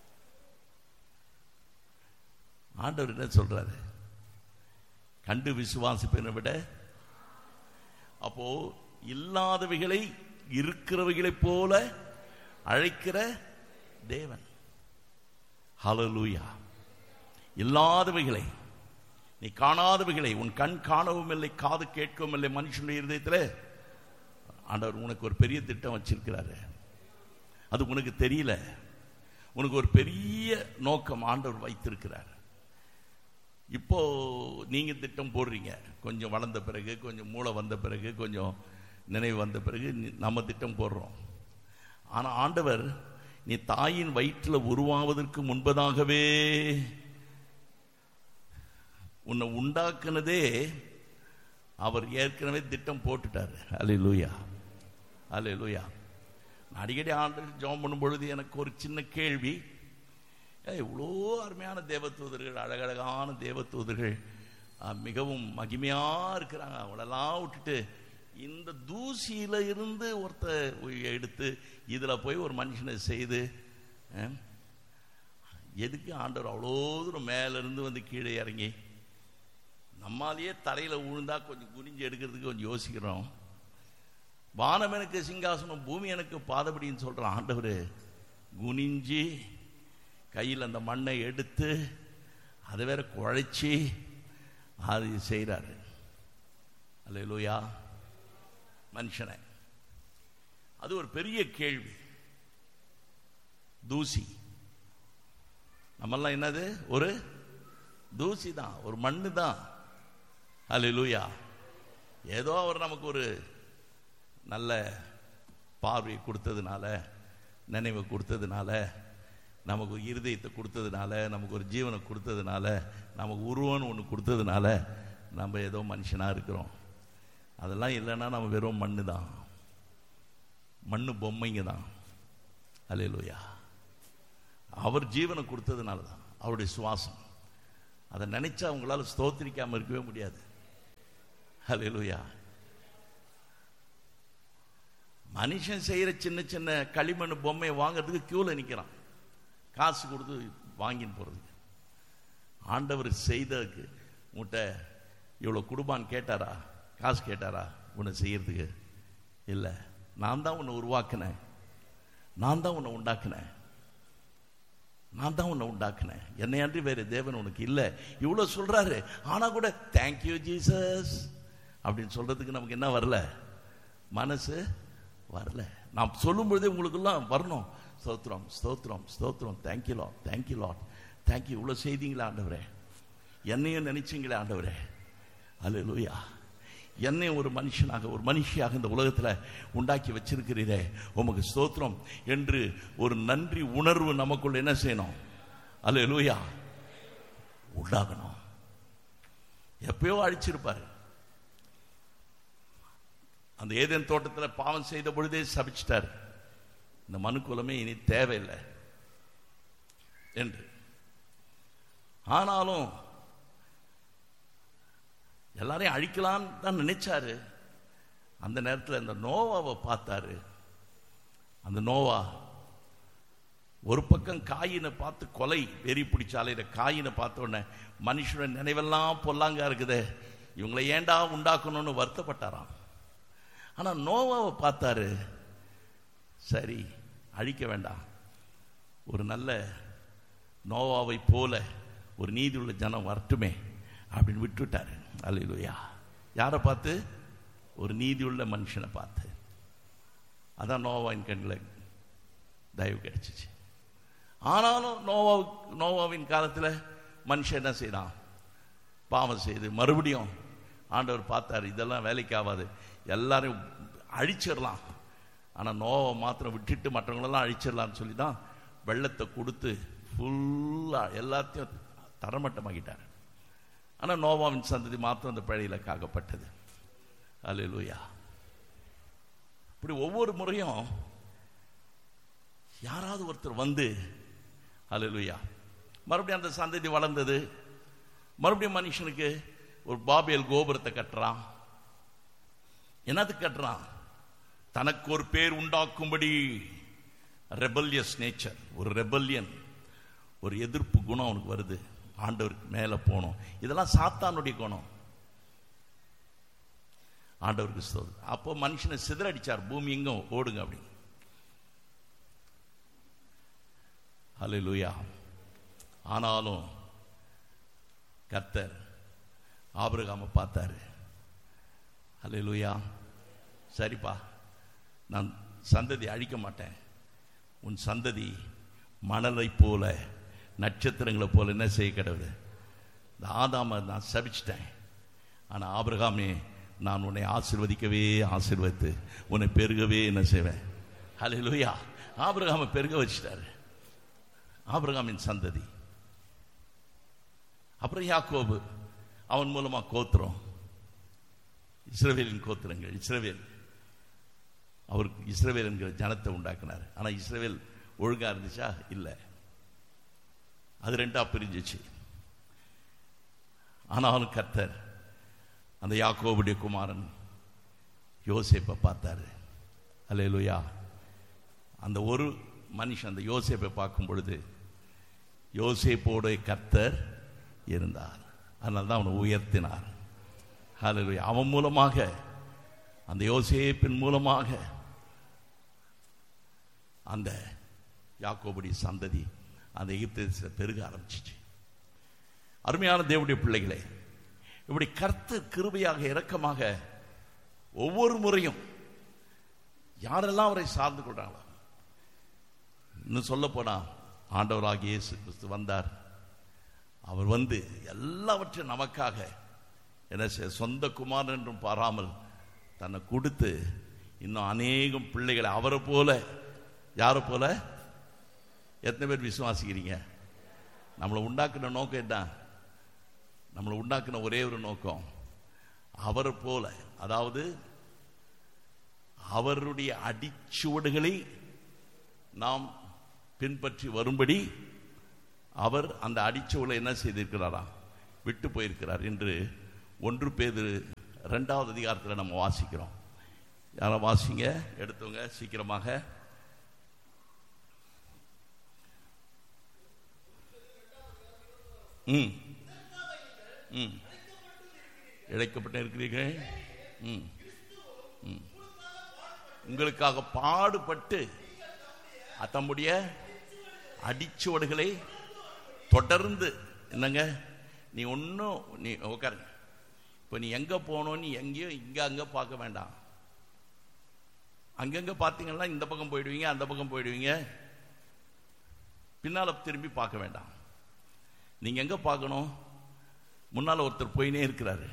Speaker 1: ஆண்டவர் என்ன சொல்றாரு? கண்டு விசுவாசிப்பதை விட. அப்போ இல்லாதவைகளை இருக்கிறவைகளைப் போல அழைக்கிற தேவன். ஹல்லேலூயா. இல்லாதவைகளை, நீ காணாதவைகளை, உன் கண் காணவும் இல்லை, காது கேட்கவும் இல்லை, மனுஷனுடைய இருதயத்தில் ஆண்டவர் உனக்கு ஒரு பெரிய திட்டம் வச்சிருக்கிறாரு. அது உனக்கு தெரியல. உனக்கு ஒரு பெரிய நோக்கம் ஆண்டவர் வைத்திருக்கிறார். இப்போ நீங்க திட்டம் போடுறீங்க, கொஞ்சம் வளர்ந்த பிறகு, கொஞ்சம் மூளை வந்த பிறகு, கொஞ்சம் நினைவு வந்த பிறகு நம்ம திட்டம் போடுறோம். ஆனா ஆண்டவர் நீ தாயின் வயிற்றில் உருவாவதற்கு முன்பதாகவே உன்னை உண்டாக்குனதே அவர் ஏற்கனவே திட்டம் போட்டுட்டாரு. அல்லேலூயா, அல்லேலூயா. அடிக்கடி ஆண்டவர் ஜெபம் பண்ணும் பொழுது எனக்கு ஒரு சின்ன கேள்வி, இவ்வளோ அருமையான தேவதூதர்கள், அழகழகான தேவதூதர்கள், மிகவும் மகிமையா இருக்கிறாங்க, அவங்களெல்லாம் விட்டுட்டு இந்த தூசியில இருந்து ஒருத்தர் எடுத்து இதுல போய் ஒரு மனுஷனை செய்து, எதுக்கு ஆண்டவர் அவ்வளோ தூரம் மேல இருந்து வந்து கீழே இறங்கி நம்மாலேயே தரையில விழுந்தா கொஞ்சம் குனிஞ்சு எடுக்கிறதுக்கு கொஞ்சம் யோசிக்கிறோம். வானம் எனக்கு சிங்காசனம், பூமி எனக்கு பாதபடின்னு சொல்ற ஆண்டவர் குனிஞ்சி கையில் அந்த மண்ணை எடுத்து அதை வேற குழைச்சி அது செய்கிறாரு. அல்லேலூயா. மனுஷனை, அது ஒரு பெரிய கேள்வி. தூசி, நம்மெல்லாம் என்னது? ஒரு தூசி தான், ஒரு மண்ணு தான். அல்லேலூயா. ஏதோ அவர் நமக்கு ஒரு நல்ல பார்வை கொடுத்ததுனால, நினைவை கொடுத்ததுனால, நமக்கு ஒரு இருதயத்தை கொடுத்ததுனால, நமக்கு ஒரு ஜீவனை கொடுத்ததுனால, நமக்கு உருவம்னு ஒன்று கொடுத்ததுனால நம்ம ஏதோ மனுஷனாக இருக்கிறோம். அதெல்லாம் இல்லைன்னா நம்ம வெறும் மண்ணு தான், மண்ணு பொம்மைங்க தான். அல்லேலூயா. அவர் ஜீவனை கொடுத்ததுனால தான், அவருடைய சுவாசம். அதை நினைச்சா அவங்களால ஸ்தோத்திரிக்காமல் இருக்கவே முடியாது. அல்லேலூயா. மனுஷன் செய்யற சின்ன சின்ன களிமண் பொம்மையை வாங்கிறதுக்கு கியூல நிற்கிறான், காசு கொடுத்து வாங்கின்னு போறதுக்கு. ஆண்டவர் செய்ததுக்கு உன்கிட்ட இவ்வளோ குடும்பான்னு கேட்டாரா? காசு கேட்டாரா உன்னை செய்யறதுக்கு? இல்லை. நான் தான் உன்னை உருவாக்கினேன், நான் தான் உன்னை உண்டாக்கினேன், நான் தான் உன்னை உண்டாக்கினேன், என்னை அன்றி வேறு தேவன் உனக்கு இல்லை. இவ்வளோ சொல்றாரு. ஆனா கூட தேங்க்யூ ஜீசஸ் அப்படின்னு சொல்றதுக்கு நமக்கு என்ன வரல? மனசு வரல. நான் சொல்லும் பொழுதே உங்களுக்கெல்லாம் வரணும். ஸ்தோத்திரம், ஸ்தோத்திரம், ஸ்தோத்திரம், thank you Lord, thank you Lord, thank you. இவ்வளோ செய்தீங்களா ஆண்டவரே, என்னையும் நினைச்சீங்களே ஆண்டவரே. அல்லேலூயா. என்னையும் ஒரு மனுஷனாக, ஒரு மனுஷியாக இந்த உலகத்தில் உண்டாக்கி வச்சிருக்கிறீரே, உமக்கு ஸ்தோத்திரம் என்று ஒரு நன்றி உணர்வு நமக்குள்ள என்ன செய்யணும்? அல்லேலூயா, உண்டாகணும். எப்பயோ அழிச்சிருப்பாரு. அந்த ஏதேன் தோட்டத்தில் பாவம் செய்த பொழுதே சபிச்சிட்டார், இந்த மனுக்குலமே இனி தேவையில்லை என்று. ஆனாலும் எல்லாரையும் அழிக்கலாம் தான் நினைச்சாரு. அந்த நேரத்தில் அந்த நோவாவை பார்த்தாரு. அந்த நோவா ஒரு பக்கம் காயினை பார்த்து கொலை வெறி பிடிச்சாலையில காயினை பார்த்த உடனே மனுஷனோட நினைவெல்லாம் பொல்லாங்கா இருக்குதே, இவங்களை ஏண்டா உண்டாக்கணும்னு வருத்தப்பட்டாராம். ஆனா நோவாவை பார்த்தாரு, சரி அழிக்க வேண்டாம், ஒரு நல்ல நோவாவை போல ஒரு நீதி உள்ள ஜனம் வரட்டுமே அப்படின்னு விட்டுட்டாரு. அல்லேலூயா. யாரை பார்த்து? ஒரு நீதி உள்ள மனுஷனை பார்த்து. அதான் நோவாவின் கண்ணில் தயவு கிடைச்சிச்சு. ஆனாலும் நோவாவின் காலத்தில் மனுஷன் என்ன செய்தான்? பாவம் செய்து மறுபடியும் ஆண்டவர் பார்த்தாரு, இதெல்லாம் வேலைக்கு ஆகாது, எல்லாரையும் அழிச்சிடலாம். ஆனால் நோவை மாத்திரம் விட்டுட்டு மற்றவங்களெல்லாம் அழிச்சிடலான்னு சொல்லி தான் வெள்ளத்தை கொடுத்து ஃபுல்லாக எல்லாத்தையும் தரமட்டமாக்கிட்டார். ஆனால் நோவாவின் சந்ததி மாத்திரம் அந்த பழையில காக்கப்பட்டது. அல்லேலூயா. இப்படி ஒவ்வொரு முறையும் யாராவது ஒருத்தர் வந்து, அல்லேலூயா, மறுபடியும் அந்த சந்ததி வளர்ந்தது. மறுபடியும் மனுஷனுக்கு ஒரு பாபேல் கோபுரத்தை கட்டுறான். என்னது கட்டுறான்? தனக்கு ஒரு பேர் உண்டாக்கும்படி. ரெபல்லியஸ் நேச்சர், ஒரு ரெபல்லியன், ஒரு எதிர்ப்பு குணம் அவனுக்கு வருது. ஆண்டவருக்கு மேலே போகணும். இதெல்லாம் சாத்தானுடைய குணம். ஆண்டவருக்கு ஸ்தோத்திரம். அப்போ மனுஷனை சிதறடிச்சார், பூமி எங்கும் ஓடுங்க அப்படின்னு. ஹல்லேலூயா. ஆனாலும் கர்த்தர் ஆபிரகாமை பார்த்தாரு. ஹல்லேலூயா. சரிப்பா, நான் சந்ததி அழிக்க மாட்டேன், உன் சந்ததி மணலை போல நட்சத்திரங்களை போல என்ன செய்ய கடவுள். இந்த ஆதாமை நான் சபிச்சிட்டேன், ஆனால் ஆபிரகாமே நான் உன்னை ஆசீர்வதிக்கவே ஆசீர்வதித்து உன்னை பெருகவே என்ன செய்வேன். ஹல்லேலூயா. ஆபிரகாமை பெருக வச்சிட்டாரு, ஆபிரகாமின் சந்ததி. அப்புறம் யாக்கோபு, அவன் மூலமா கோத்திரம், இஸ்ரவேலின் கோத்திரங்கள். இஸ்ரவேல், அவருக்கு இஸ்ரவேல் என்கிற ஜனத்தை உண்டாக்குனார். ஆனால் இஸ்ரவேல் ஒழுங்கா இருந்துச்சா? இல்லை, அது ரெண்டா பிரிஞ்சிச்சு. ஆனாலும் கர்த்தர் அந்த யாக்கோபுடைய குமாரன் யோசேப்பை பார்த்தாரு. அல்லேலூயா. அந்த ஒரு மனுஷன் அந்த யோசேப்பை பார்க்கும் பொழுது யோசேப்போட கர்த்தர் இருந்தார். அதனால தான் அவனை உயர்த்தினார். அல்லேலூயா. அவன் மூலமாக, அந்த யோசேப்பின் மூலமாக அந்த யாக்கோபுடைய சந்ததி அந்த எகிப்து தேசத்தில் பெருக ஆரம்பிச்சிச்சு. அருமையான தேவனுடைய பிள்ளைகளே, இப்படி கர்த்தர் கிருபையாக இரக்கமாக ஒவ்வொரு முறையும் யாரெல்லாம் அவரை சார்ந்து கொண்டாங்களோ, இன்னும் சொல்ல போனா ஆண்டவராகிய இயேசு கிறிஸ்து வந்தார். அவர் வந்து எல்லாவற்றையும் நமக்காக என்ன சொந்த குமாரன் என்றும் பாராமல் தன்னை கொடுத்து இன்னும் அநேகம் பிள்ளைகளை அவரை போல, யாரை போல, எத்தனை பேர் விசுவாசிக்கிறீங்க? நம்மளை உண்டாக்குன நோக்கம் என்ன? நம்மளை உண்டாக்குன ஒரே ஒரு நோக்கம், அவரை போல, அதாவது அவருடைய அடிச்சுவடுகளை நாம் பின்பற்றி வரும்படி அவர் அந்த அடிச்சுவடை என்ன செய்திருக்கிறாரா? விட்டு போயிருக்கிறார் என்று 1 பேதுரு 2வது அதிகாரத்தில் நம்ம வாசிக்கிறோம். யாரை வாசிங்க, எடுத்தவங்க சீக்கிரமாக. இழைக்கப்பட்டு இருக்கிறீர்கள், உங்களுக்காக பாடுபட்டு தம்முடைய அடிச்சுவடுகளை தொடர்ந்து, என்னங்க நீ ஒன்றும், நீ உட்காருங்க, இப்போ நீ எங்கே போகணும், நீ எங்கேயும் இங்கே அங்கே பார்க்க வேண்டாம். அங்கங்கே பார்த்தீங்கன்னா இந்த பக்கம் போயிடுவீங்க, அந்த பக்கம் போயிடுவீங்க, பின்னால் திரும்பி பார்க்க வேண்டாம். நீங்கள் எங்கே பார்க்கணும்? முன்னால் ஒருத்தர் போயினே இருக்கிறாரு.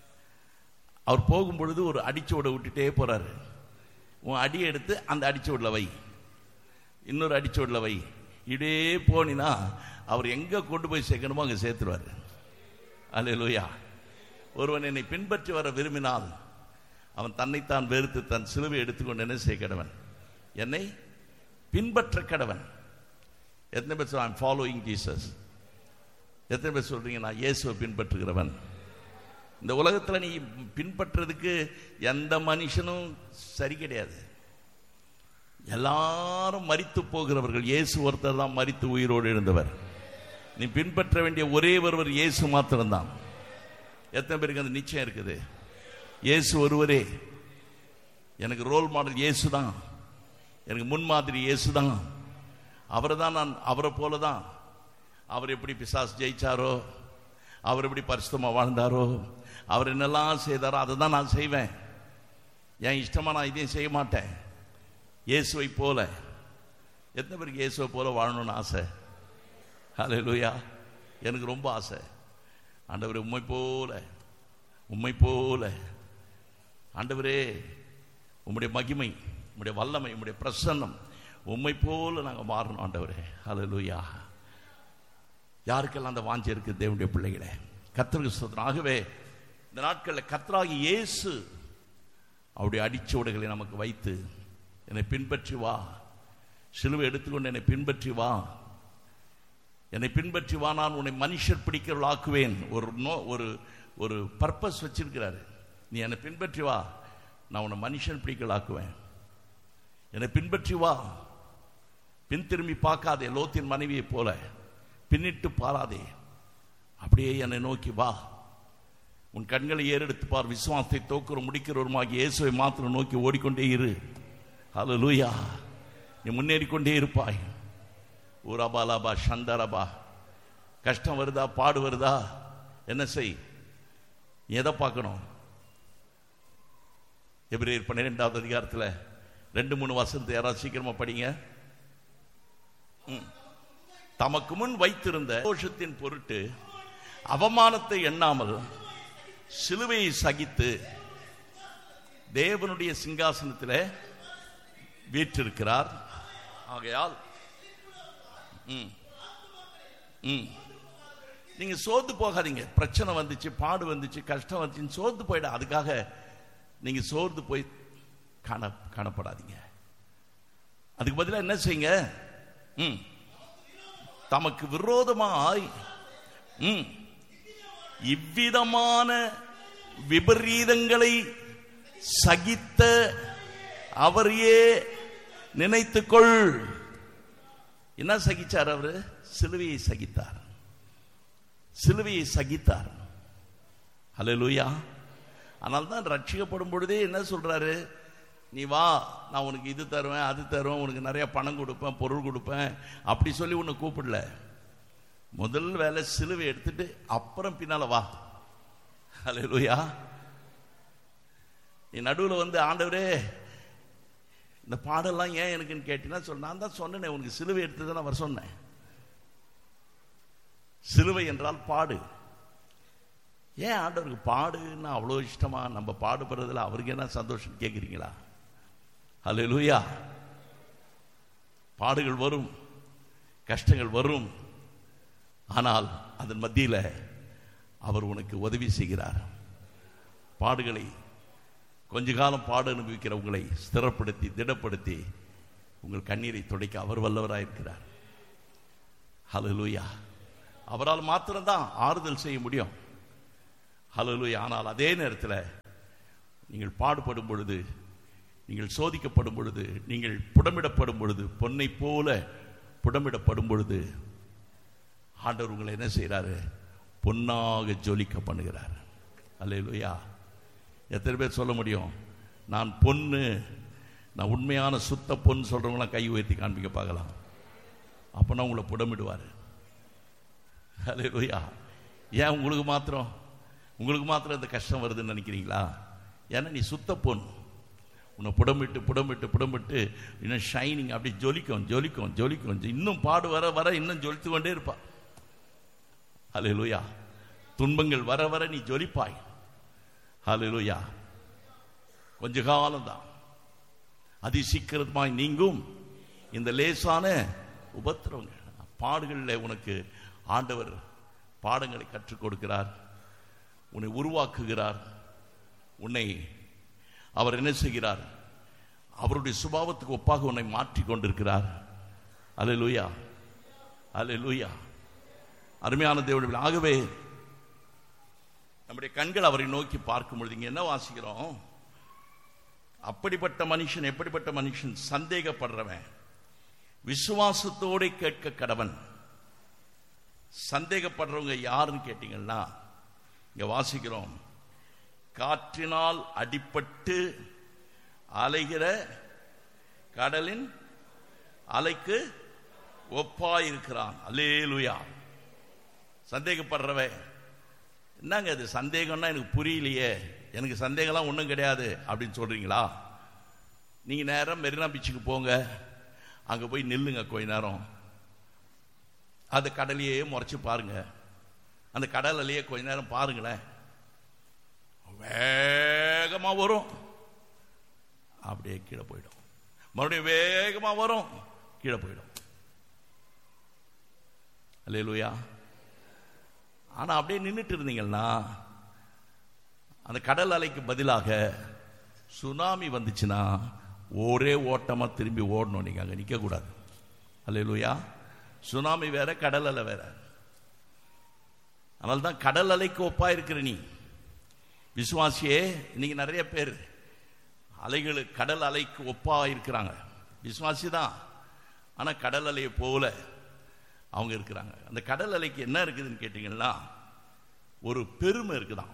Speaker 1: அவர் போகும்பொழுது ஒரு அடிச்சுவடை விட்டுட்டே போகிறாரு. உன் அடியை எடுத்து அந்த அடிச்சுவடில் வை, இன்னொரு அடிச்சுவடில் வை. இதே போனினா அவர் எங்கே கொண்டு போய் சேர்க்கணுமோ அங்கே சேர்த்துருவார். அல்லேலூயா. ஒருவன் என்னை பின்பற்றி வர விரும்பினால் அவன் தன்னைத்தான் வெறுத்து தன் சிலுவை எடுத்துக்கொண்டு என்ன செய்ய கடவன்? என்னை பின்பற்ற கடவன். எத்தனை பேர் சொல்ல ஐம் ஃபாலோயிங் ஜீசஸ்? எத்தனை பேர் சொல்றீங்க நான் இயேசுவை பின்பற்றுகிறவன்? இந்த உலகத்தில் நீ பின்பற்றுறதுக்கு எந்த மனுஷனும் சரி கிடையாது. எல்லாரும் மரித்து போகிறவர்கள், இயேசு ஒருத்தர் தான் மரித்து உயிரோடு எழுந்தவர். நீ பின்பற்ற வேண்டிய ஒரே ஒருவர் இயேசு மாத்திரம்தான். எத்தனை பேருக்கு அந்த நிச்சயம் இருக்குது? இயேசு ஒருவரே எனக்கு ரோல் மாடல், இயேசு தான் எனக்கு முன்மாதிரி, இயேசு தான். அவரை தான் நான், அவரை போல தான். அவர் எப்படி பிசாசு ஜெயிச்சாரோ, அவர் எப்படி பரிசுத்தமா வாழ்ந்தாரோ, அவர் என்னெல்லாம் செய்தாரோ அதை தான் நான் செய்வேன். என் இஷ்டமா நான் இதையும் செய்ய மாட்டேன். இயேசுவை போல. எத்தனை பேருக்கு இயேசுவை போல வாழணும்னு ஆசை? ஹல்லேலூயா. எனக்கு ரொம்ப ஆசை. ஆண்டவரே உம்மை போல, உம்மை போல ஆண்டவரே, உம்முடைய மகிமை, உம்முடைய வல்லமை, உம்முடைய பிரசன்னம், உம்மை போல நாங்கள் மாறணும் ஆண்டவரே. ஹல்லேலூயா. யாருக்கெல்லாம் அந்த வாஞ்சை இருக்குது தேவனுடைய பிள்ளைகளே? கர்த்தருக்கு ஸ்தோத்திரம். ஆகவே இந்த நாட்களில் கர்த்தராகி இயேசு அவருடைய அடிச்சுவடுகளை நமக்கு வைத்து, என்னை பின்பற்றி வா, சிலுவை எடுத்துக்கொண்டு என்னை பின்பற்றி வா, என்னை பின்பற்றி வா, நான் உன்னை மனுஷர் பிடிக்கிறவளாக்குவேன். ஒரு பர்பஸ் வச்சிருக்கிறாரு. நீ என்னை பின்பற்றி வா, நான் உன்னை மனுஷன் பிடிக்கலாக்குவேன். என்னை பின்பற்றி வா, பின் திரும்பி பார்க்காதே, லோத்தின் மனைவியை போல பின்னிட்டு பாராதே. அப்படியே என்னை நோக்கி வா, உன் கண்களை ஏறெடுத்து பார், விசுவாசத்தை தோக்குற முடிக்கிறவருமாகிய இயேசுவை மாத்திரம் நோக்கி ஓடிக்கொண்டே இரு. ஹல்லேலூயா. நீ முன்னேறிக்கொண்டே இருப்பாய். ஊராபாலாபா சந்தரபா. கஷ்டம் வருதா, பாடு வருதா, என்ன செய்? எதை பார்க்கணும்? எபிரேயர் 12வது அதிகாரத்தில் 2-3 வசனத்தை யாராவது சீக்கிரமா படிங்க. தமக்கு முன் வைத்திருந்த சந்தோஷத்தின் பொருட்டு அவமானத்தை எண்ணாமல் சிலுவையை சகித்து தேவனுடைய சிங்காசனத்தில் வீற்றிருக்கிறார். ஆகையால் நீங்க சோர்ந்து போகாதீங்க. பிரச்சனை வந்துச்சு, பாடு வந்துச்சு, கஷ்டம் வந்துச்சு, சோர்ந்து போயிட. அதுக்காக நீங்க சோர்ந்து போய் காணப்படாதீங்க. அதுக்கு பதிலாக என்ன செய்யுங்க? தமக்கு விரோதமாய் இவ்விதமான விபரீதங்களை சகித்த அவரையே நினைத்துக்கொள். என்ன சகிச்சார் அவரு? சிலுவையை சகித்தார். சிலுவையை சகித்தார். ஹல்லேலூயா. ஆனால் தான் ரட்சிக்கப்படும் பொழுதே என்ன சொல்றாரு? நீ வா, நான் உனக்கு இது தருவேன், அது தருவேன், உனக்கு நிறைய பணம் கொடுப்பேன், பொருள் கொடுப்பேன், அப்படி சொல்லி உன்னை கூப்பிடல. முதல் வேலை சிலுவை எடுத்துட்டு அப்புறம் பின்னால வா. ஹல்லேலூயா. நீ நடுவில் வந்து ஆண்டவரே இந்த பாடெல்லாம் ஏன் எனக்குன்னு கேட்டீங்கன்னா சொல்ல, நான் தான் சொன்னேன் உனக்கு சிலுவை எடுத்து தான் வர சொன்னேன். சிலுவை என்றால் பாடு. ஏன் ஆண்டவருக்கு பாடுன்னா அவ்வளோ இஷ்டமா? நம்ம பாடுபடுறதுல அவருக்கு என்ன சந்தோஷம் கேட்குறீங்களா? ஹல்லேலூயா. பாடுகள் வரும், கஷ்டங்கள் வரும், ஆனால் அதன் மத்தியில் அவர் உனக்கு உதவி செய்கிறார். பாடுகளை கொஞ்ச காலம் பாடு அனுபவிக்கிற உங்களை ஸ்திரப்படுத்தி திடப்படுத்தி உங்கள் கண்ணீரை துடைக்க அவர் வல்லவராயிருக்கிறார். ஹல்லேலூயா. அவரால் மாத்திரம்தான் ஆறுதல் செய்ய முடியும். ஹல்லேலூயா. ஆனால் அதே நேரத்தில் நீங்கள் பாடுபடும் பொழுது, நீங்கள் சோதிக்கப்படும் பொழுது, நீங்கள் புடமிடப்படும் பொழுது, பொன்னை போல புடமிடப்படும் பொழுது ஆண்டவர் உங்களை என்ன செய்கிறாரு? பொன்னாக ஜொலிக்க பண்ணுகிறார். ஹல்லேலூயா. எத்தனை பேர் சொல்ல முடியும் நான் பொண்ணு, நான் உண்மையான சுத்த பொண்ணு சொல்றவங்களாம் கை உயர்த்தி காண்பிக்க பார்க்கலாம். அப்பனா உங்களை புடமிடுவார். ஹல்லேலூயா. ஏன் உங்களுக்கு மாத்திரம் இந்த கஷ்டம் வருதுன்னு நினைக்கிறீங்களா? ஏன்னா நீ சுத்த பொண்ணு. உன்னை புடமிட்டு புடமிட்டு புடமிட்டு இன்னும் ஷைனிங் அப்படி ஜொலிக்கும் ஜொலிக்கும் ஜொலிக்கும். இன்னும் பாடு வர வர இன்னும் ஜொலித்து கொண்டே இருப்பா. ஹல்லேலூயா. துன்பங்கள் வர வர நீ ஜொலிப்பாய். ஹல்லேலூயா. கொஞ்ச காலம்தான், அதி சீக்கிரமாய் நீங்கும் இந்த லேசான உபத்திரவங்கள். பாடுகளில் உனக்கு ஆண்டவர் பாடங்களை கற்றுக் கொடுக்கிறார், உன்னை உருவாக்குகிறார். உன்னை அவர் என்ன செய்கிறார்? அவருடைய சுபாவத்துக்கு ஒப்பாக உன்னை மாற்றிக் கொண்டிருக்கிறார். அல்லேலூயா. அல்லேலூயா. அருமையான தேவனுடைய. ஆகவே நம்முடைய கண்கள் அவரை நோக்கி பார்க்கும் பொழுது இங்க என்ன வாசிக்கிறோம்? அப்படிப்பட்ட மனுஷன், எப்படிப்பட்ட மனுஷன்? சந்தேகப்படுறவன், விசுவாசத்தோடு கேட்க கடவன். சந்தேகப்படுறவங்க யாருன்னு கேட்டீங்கன்னா இங்க வாசிக்கிறோம், காற்றினால் அடிபட்டு அலைகிற கடலின் அலைக்கு ஒப்பாயிருக்கிறான். அல்லேலூயா. சந்தேகப்படுறவன் என்னங்க அது சந்தேகம்னா எனக்கு புரியலையே, எனக்கு சந்தேகம்லாம் ஒன்றும் கிடையாது அப்படின்னு சொல்றீங்களா? நீங்க நேரம் மெரினா பீச்சுக்கு போங்க, அங்க போய் நில்லுங்க கொஞ்ச நேரம், அந்த கடலையே முறைச்சு பாருங்க, அந்த கடல் அலையே கொஞ்ச நேரம் பாருங்களேன். வேகமா வரும், அப்படியே கீழே போயிடும், மறுபடியும் வேகமா வரும், கீழே போயிடும். அல்லேலூயா. ஆனா அப்படியே நின்றுட்டு இருந்தீங்கன்னா அந்த கடல் அலைக்கு பதிலாக சுனாமி வந்துச்சுன்னா ஒரே ஓட்டமா திரும்பி ஓடணும். நீங்க அங்க நிக்க கூடாது. அல்லேலூயா. சுனாமி வேற, கடல் அலை வேற. அதனால தான் கடல் அலைக்கு ஒப்பா இருக்கிற நீ விசுவாசியே. இன்னைக்கு நிறைய பேர் அலைகளுக்கு, கடல் அலைக்கு ஒப்பா இருக்கிறாங்க. விசுவாசி தான், ஆனா கடல் அலையை போல அவங்க இருக்கிறாங்க. அந்த கடல் அலைக்கு என்ன இருக்குதுன்னு கேட்டீங்கன்னா ஒரு பெருமை இருக்குதான்.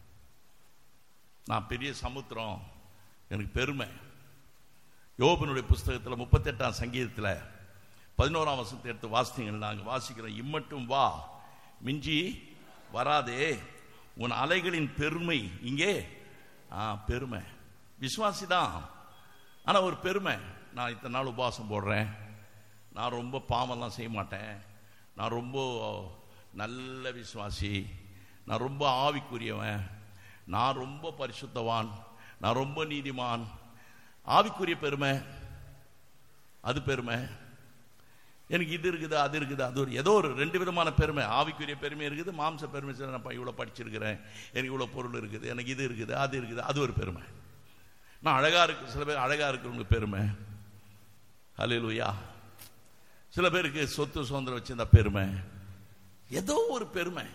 Speaker 1: நான் பெரிய சமுத்திரம், எனக்கு பெருமை. யோபனுடைய புஸ்தகத்தில் 38ஆம் சங்கீதத்தில் 11ஆம் வசனத்தை எடுத்து வாசித்தீங்கன்னா நாங்கள் வாசிக்கிறோம், இம்மட்டும் வா, மிஞ்சி வராதே, உன் அலைகளின் பெருமை இங்கே. பெருமை விசுவாசி தான், ஆனால் ஒரு பெருமை. நான் இத்தனை நாள் உபவாசம் போடுறேன், நான் ரொம்ப பாவம்லாம் செய்ய மாட்டேன், நான் ரொம்ப நல்ல விசுவாசி, நான் ரொம்ப ஆவிக்குரியவன், நான் ரொம்ப பரிசுத்தவான், நான் ரொம்ப நீதிமான். ஆவிக்குரிய பெருமை, அது பெருமை. எனக்கு இது இருக்குது, அது இருக்குது, அது ஒரு ஏதோ ஒரு ரெண்டு விதமான பெருமை. ஆவிக்குரிய பெருமை இருக்குது, மாம்ச பெருமை. நான் இவ்வளோ படிச்சிருக்கிறேன், எனக்கு இவ்வளோ பொருள் இருக்குது, எனக்கு இது இருக்குது, அது இருக்குது, அது ஒரு பெருமை. நான் அழகாக இருக்கு, சில பேர் அழகாக இருக்கிறவங்க பெருமை. ஹல்லேலூயா. சில பேருக்கு சொத்து சுதந்திரம் வச்சிருந்தா பெருமை, ஏதோ ஒரு பெருமை.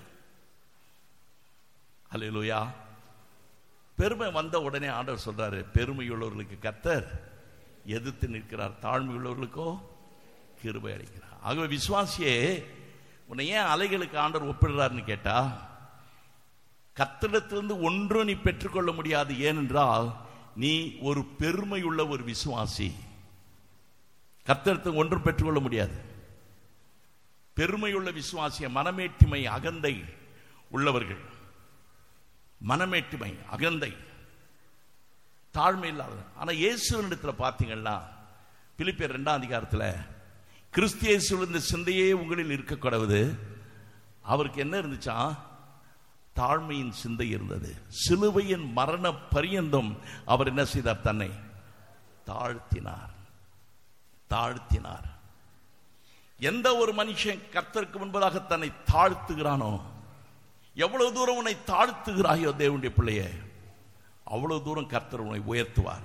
Speaker 1: ஹல்லேலூயா. பெருமை வந்த உடனே ஆண்டவர் சொல்றாரு, பெருமையுள்ளவர்களுக்கு கர்த்தர் எதிர்த்து நிற்கிறார், தாழ்மையுள்ளவர்களுக்கோ கிருபை அளிக்கிறார். ஆகவே விசுவாசியே, உன்னை ஏன் அலைகளுக்கு ஆண்டவர் ஒப்பிடுறாருன்னு கேட்டா, கர்த்தரிடத்திலிருந்து ஒன்றும் நீ பெற்றுக்கொள்ள முடியாது. ஏனென்றால் நீ ஒரு பெருமையுள்ள ஒரு விசுவாசி. கர்த்தரிடத்தில் ஒன்றும் பெற்றுக்கொள்ள முடியாது. பெருமையுள்ள விசுவாசிய, மனமேட்டிமை அகந்தை உள்ளவர்கள், மனமேட்டிமை அகந்தை தாழ்மை இல்லாத. ஆனா இயேசுவினிடத்தில் பார்த்தீங்கன்னா பிலிப்பியர் 2ஆம் அதிகாரத்தில், கிறிஸ்து இயேசுவின் இந்த சிந்தையே உங்களில் இருக்க கடவுது. அவருக்கு என்ன இருந்துச்சா? தாழ்மையின் சிந்தை இருந்தது. சிலுவையின் மரண பரியந்தம் அவர் என்ன செய்தார்? தன்னை தாழ்த்தினார். தாழ்த்தினார். எந்த ஒரு மனுஷன் கர்த்தருக்கு முன்பதாக தன்னை தாழ்த்துகிறானோ, எவ்வளவு தூரம் உன்னை தாழ்த்துகிறாயோ தேவனுடைய பிள்ளையே, அவ்வளவு தூரம் கர்த்தர் உன்னை உயர்த்துவார்.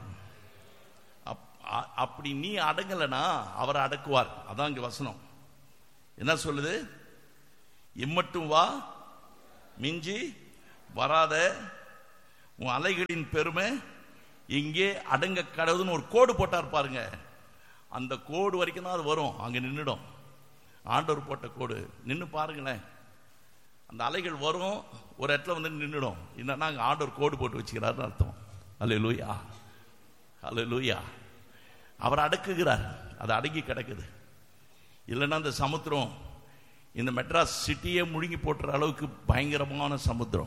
Speaker 1: அப்படி நீ அடங்கலனா அவர் அடக்குவார். அதான் இங்க வசனம் என்ன சொல்லுது? இம்மட்டும் வா, மிஞ்சி வராத, உன் அலைகளின் பெருமை இங்கே அடங்க கடவுதுன்னு ஒரு கோடு போட்டார் பாருங்க. அந்த கோடு வரைக்கும் தான் அது வரும், அங்க நின்றுடும். ஆண்டவர் போட்ட கோடு நின்று பாருங்களேன். அந்த அலைகள் வரும், ஒரு இடத்துல வந்து நின்றுடும். என்னன்னா அங்கே ஆண்டவர் கோடு போட்டு வச்சுக்கிறாருன்னு அர்த்தம். அல்லேலூயா, அல்லேலூயா. அவர் அடக்குகிறார், அது அடங்கி கிடக்குது. இல்லைன்னா அந்த சமுத்திரம் இந்த மெட்ராஸ் சிட்டியே முழுங்கி போட்டுற அளவுக்கு பயங்கரமான சமுத்திரம்.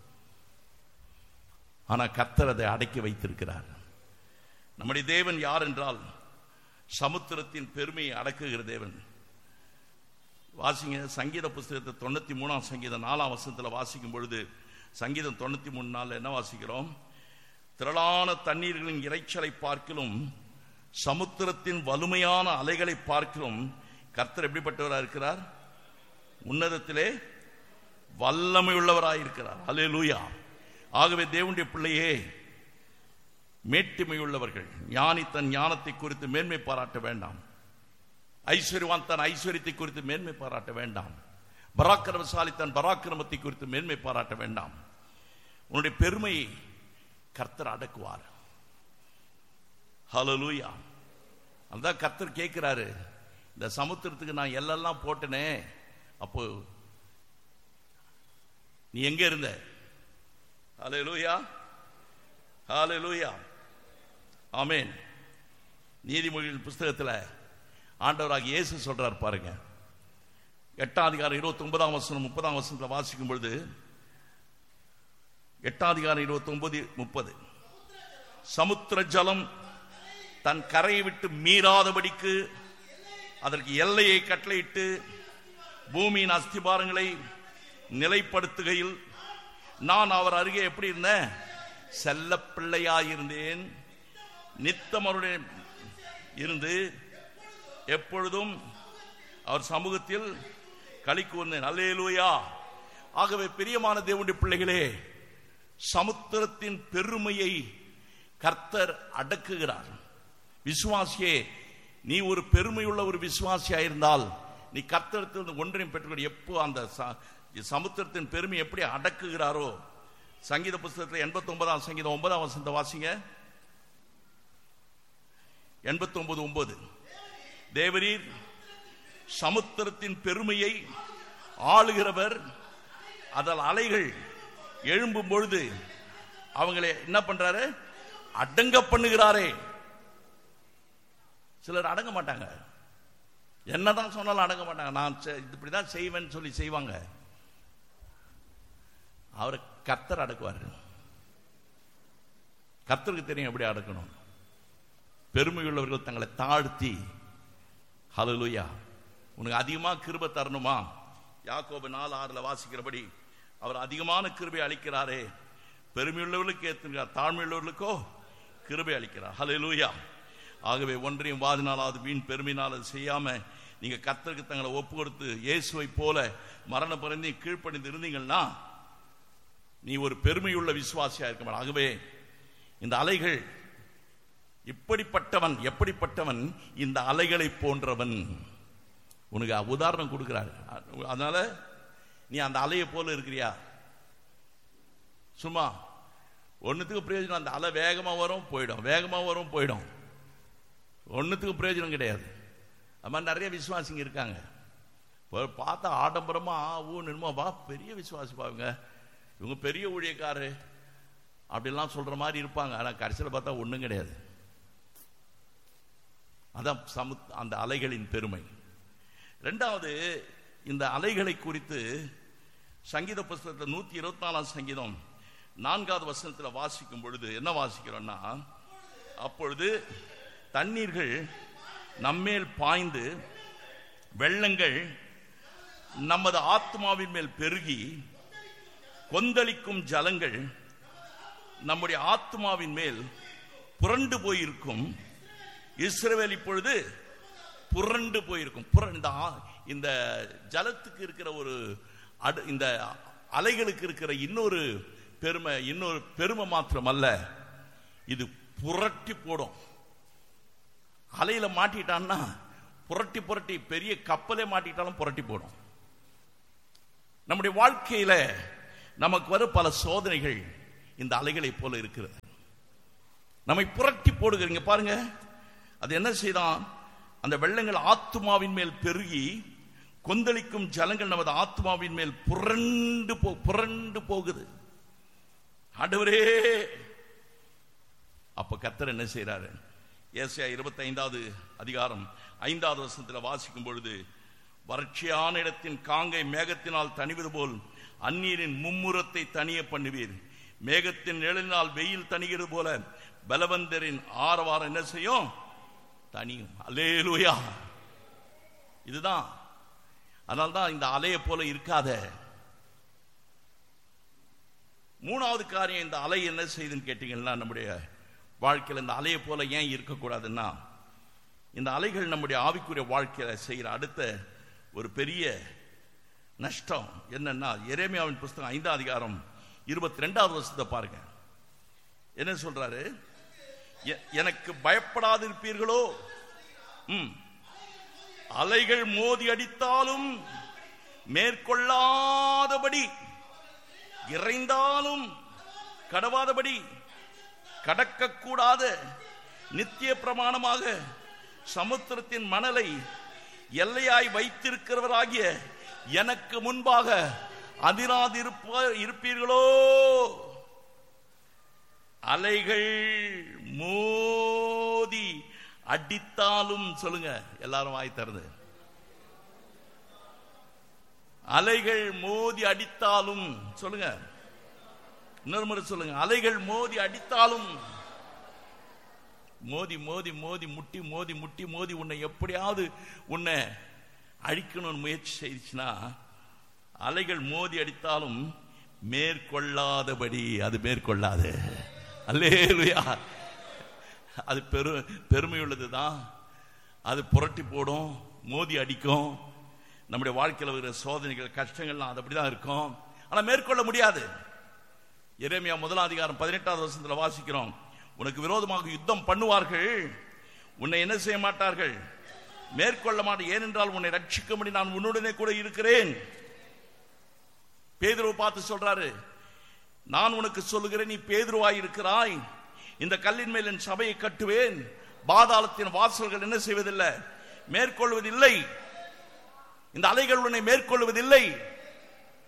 Speaker 1: ஆனா கர்த்தர் அதை அடக்கி வைத்திருக்கிறார். நம்முடைய தேவன் யார் என்றால் சமுத்திரத்தின் பெருமையை அடக்குகிற தேவன். வாசிங்க சங்கீத புஸ்தகத்தை 93ஆம் சங்கீதம் 4ஆம் வசனத்தில் வாசிக்கும் பொழுது, சங்கீதம் 93:4 என்ன வாசிக்கிறோம்? திரளான தண்ணீர்களின் இறைச்சலை பார்க்கிலும் சமுத்திரத்தின் வலுமையான அலைகளை பார்க்கிலும் கர்த்தர் எப்படிப்பட்டவராக இருக்கிறார்? உன்னதத்திலே வல்லமை உள்ளவராக இருக்கிறார். அல்லேலூயா. ஆகவே தேவனுடைய பிள்ளையே, மேட்டிமை உள்ளவர்கள், ஞானி தன் ஞானத்தை குறித்து மேன்மை பாராட்ட வேண்டாம். ஐஸ்வர்யவான் தன் ஐஸ்வர்யத்தை குறித்து மேன்மை பாராட்ட வேண்டாம். பராக்கிரமசாலி தன் பராக்கிரமத்தை குறித்து மேன்மை பாராட்ட வேண்டாம். உன்னுடைய பெருமையை கர்த்தர் அடக்குவார். ஹல்லேலூயா. அதான் கர்த்தர் கேட்கிறாரு, இந்த சமுத்திரத்துக்கு நான் எல்லாம் போட்டனே, அப்போ நீ எங்க இருந்த? ஹல்லேலூயா, ஹல்லேலூயா, ஆமென். நீதிமொழியின் புஸ்தகத்தில் ஆண்டவராக இயேசு சொல்றார் பாருங்க, 8ஆம் அதிகாரம் 29ஆம் வசனம் 30ஆம் வசனத்தில் வாசிக்கும் பொழுது, 8ஆம் அதிகாரம் 29-30, சமுத்திர ஜலம் தன் கரையை விட்டு மீறாதபடிக்கு அதற்கு எல்லையை கட்டளையிட்டு பூமியின் அஸ்திபாரங்களை நிலைப்படுத்துகையில் நான் அவர் அருகே எப்படி இருந்தேன்? செல்ல பிள்ளையாயிருந்தேன். நித்தம் அவருடைய இருந்து எப்பொழுதும் அவர் சமூகத்தில் களி கூர்ந்தேன். அல்லேலூயா. ஆகவே பிரியமான தேவனுடைய பிள்ளைகளே, சமுத்திரத்தின் பெருமையை கர்த்தர் அடக்குகிறார். விசுவாசியே, நீ ஒரு பெருமையுள்ள ஒரு விசுவாசியாயிருந்தால் நீ கர்த்தரிடத்தில் ஒன்றையும் பெற்றுக்கொள். எப்போ அந்த சமுத்திரத்தின் பெருமை எப்படி அடக்குகிறாரோ, சங்கீத புஸ்தகத்தில் 89ஆம் சங்கீதம் 9ஆம் வசனத்தை வாசிங்க. 89:9, தேவரீர் சமுத்திரத்தின் பெருமையை ஆளுகிறவர், அதில் அலைகள் எழும்பும் பொழுது அவங்களை என்ன பண்றாரு? அடங்க பண்ணுகிறாரே. சிலர் அடங்க மாட்டாங்க, என்னதான் சொன்னாலும் அடங்க மாட்டாங்க. நான் இப்படிதான் செய்வேன்னு சொல்லி செய்வாங்க. அவரை கர்த்தர் அடக்குவார். கர்த்தருக்கு தெரியும் எப்படி அடக்கணும். பெருமையுள்ளவர்கள் தங்களை தாழ்த்தி, ஹல்லேலூயா, உனக்கு அதிகமாக கிருபை தரணுமா? யாக்கோபு 4:6 வாசிக்கிறபடி அவர் அதிகமான கிருபை அளிக்கிறாரே. பெருமையுள்ளவர்களுக்கு ஏற்றுகிறார், தாழ்மையுள்ளவர்களுக்கோ கிருபை அளிக்கிறார். ஹல்லேலூயா. ஆகவே ஒன்றையும் வாதினாலாவது வீண் பெருமையினால் அது செய்யாம நீங்க கர்த்தருக்கு தங்களை ஒப்பு கொடுத்து இயேசுவை போல மரண பரிந்து கீழ்ப்படிந்து இருந்தீங்கன்னா நீ ஒரு பெருமையுள்ள விசுவாசியா இருக்க மாட்டான். ஆகவே இந்த அலைகள் இப்படிப்பட்டவன், எப்படிப்பட்டவன்? இந்த அலைகளை போன்றவன். உனக்கு உதாரணம் கொடுக்கிறார். அதனால நீ அந்த அலையை போல இருக்கிறியா? சும்மா ஒன்னுத்துக்கு பிரயோஜனம். அந்த அலை வேகமா வரும் போயிடும், வேகமா வரும் போயிடும், ஒன்னுத்துக்கு பிரயோஜனம் கிடையாது. அது மாதிரி நிறைய விசுவாசிங்க இருக்காங்க. பார்த்தா ஆடம்பரமா ஊன்னுமா வா, பெரிய விசுவாசி பாருங்க, இவங்க பெரிய ஊழியக்காரரு அப்படிலாம் சொல்ற மாதிரி இருப்பாங்க. ஆனா கடைசியில் பார்த்தா ஒண்ணும் கிடையாது. அதான் அந்த அலைகளின் பெருமை. இரண்டாவது, இந்த அலைகளை குறித்து சங்கீத புஸ்தகத்தில் 124 சங்கீதம் 4வது வசனத்தில் வாசிக்கும் பொழுது என்ன வாசிக்கிறோம்னா, அப்பொழுது தண்ணீர்கள் நம்மேல் பாய்ந்து வெள்ளங்கள் நமது ஆத்மாவின் மேல் பெருகி கொந்தளிக்கும் ஜலங்கள் நம்முடைய ஆத்மாவின் மேல் புரண்டு போயிருக்கும். இஸ்ரவேல் இப்பொழுது புரண்டு போயிருக்கும். இந்த ஜலத்துக்கு இருக்கிற ஒரு இந்த அலைகளுக்கு இருக்கிற இன்னொரு பெருமை மாத்திரம் அல்ல, இது புரட்டி போடும். அலையில மாட்டிட்டான்னா புரட்டி புரட்டி, பெரிய கப்பலே மாட்டிட்டாலும் புரட்டி போடும். நம்முடைய வாழ்க்கையில நமக்கு வரும் பல சோதனைகள் இந்த அலைகளை போல இருக்கிறது, நம்மை புரட்டி போடுகிறீங்க. பாருங்க, அது என்ன செய்தான்? அந்த வெள்ளங்கள் ஆத்துமாவின் மேல் பெருகி கொந்தளிக்கும் ஜலங்கள் நமது ஆத்மாவின் மேல் புரண்டு போகுது. ஆண்டவரே, அப்ப கர்த்தர் என்ன செய்யறாரு? ஏசாயா 25வது அதிகாரம் 5வது வசனத்தில் வாசிக்கும் பொழுது, வறட்சியான இடத்தின் காங்கை மேகத்தினால் தணிவது போல் அந்நீரின் மும்முரத்தை தனிய பண்ணுவீர். மேகத்தின் நிழலினால் வெயில் தணிகிறது போல பலவந்தரின் ஆரவாரம் என்ன செய்யும்? தனியும். அல்லேலூயா. இதுதான். அதனால்தான் இந்த அலையை போல இருக்காத. மூணாவது காரியம், இந்த அலை என்ன செய்யுதுன்னு கேட்டீங்கன்னா, நம்முடைய வாழ்க்கையில் இந்த அலையை போல ஏன் இருக்கக்கூடாதுன்னா, இந்த அலைகள் நம்முடைய ஆவிக்குரிய வாழ்க்கையில செய்கிற அடுத்த ஒரு பெரிய நஷ்டம் என்னன்னா, எரேமியாவின் புஸ்தகம் 5வது அதிகாரம் 22வது வசனத்தை பாருங்க. என்ன சொல்றாரு? எனக்கு பயப்படாதிருப்பீர்களோ, அலைகள் மோதி அடித்தாலும் மேற்கொள்ளாதபடி, இறைந்தாலும் கடவாதபடி, கடக்கக்கூடாத நித்திய பிரமாணமாக சமுத்திரத்தின் மணலை எல்லையாய் வைத்திருக்கிறவராகிய எனக்கு முன்பாக அதிராதிருப்பீர்களோ. அலைகள் மோதி அடித்தாலும், சொல்லுங்க எல்லாரும் வாய் தருது, அலைகள் மோதி அடித்தாலும், சொல்லுங்க இன்னொரு முறை சொல்லுங்க, அலைகள் மோதி அடித்தாலும், மோதி மோதி மோதி முட்டி மோதி முட்டி மோதி உன்னை எப்படியாவது உன்னை அழிக்கணும்னு முயற்சி செய்துச்சுன்னா, அலைகள் மோதி அடித்தாலும் மேற்கொள்ளாதபடி அது மேற்கொள்ளாது. அல்லேலூயா. அது பெருமை உள்ளதுதான். அது புரட்டி போடும், மோதி அடிக்கும். நம்முடைய வாழ்க்கையில் இருக்கிற சோதனைகள், கஷ்டங்கள்லாம் அது அப்படிதான் இருக்கும். ஆனா மேற்கொள்ள முடியாது. எரேமியா 1வது அதிகாரம் 18வது வசனத்தில் வாசிக்கிறோம், உனக்கு விரோதமாக யுத்தம் பண்ணுவார்கள், உன்னை என்ன செய்ய மாட்டார்கள்? மேற்கொள்ள மாட்டேன். ஏனென்றால் உன்னை ரட்சிக்கும்படி நான் உன்னுடனே கூட இருக்கிறேன். பேதுருவை பார்த்து சொல்றாரு, நான் உனக்கு சொல்லுகிறேன், நீ பேதுருவாய் இருக்கிறாய், இந்த கல்லின் மேல் என் சபையை கட்டுவேன், பாதாளத்தின் வாசல்கள் என்ன செய்வதில்லை? மேற்கொள்வதில்லை. இந்த அலைகள் உன்னை மேற்கொள்வதில்லை.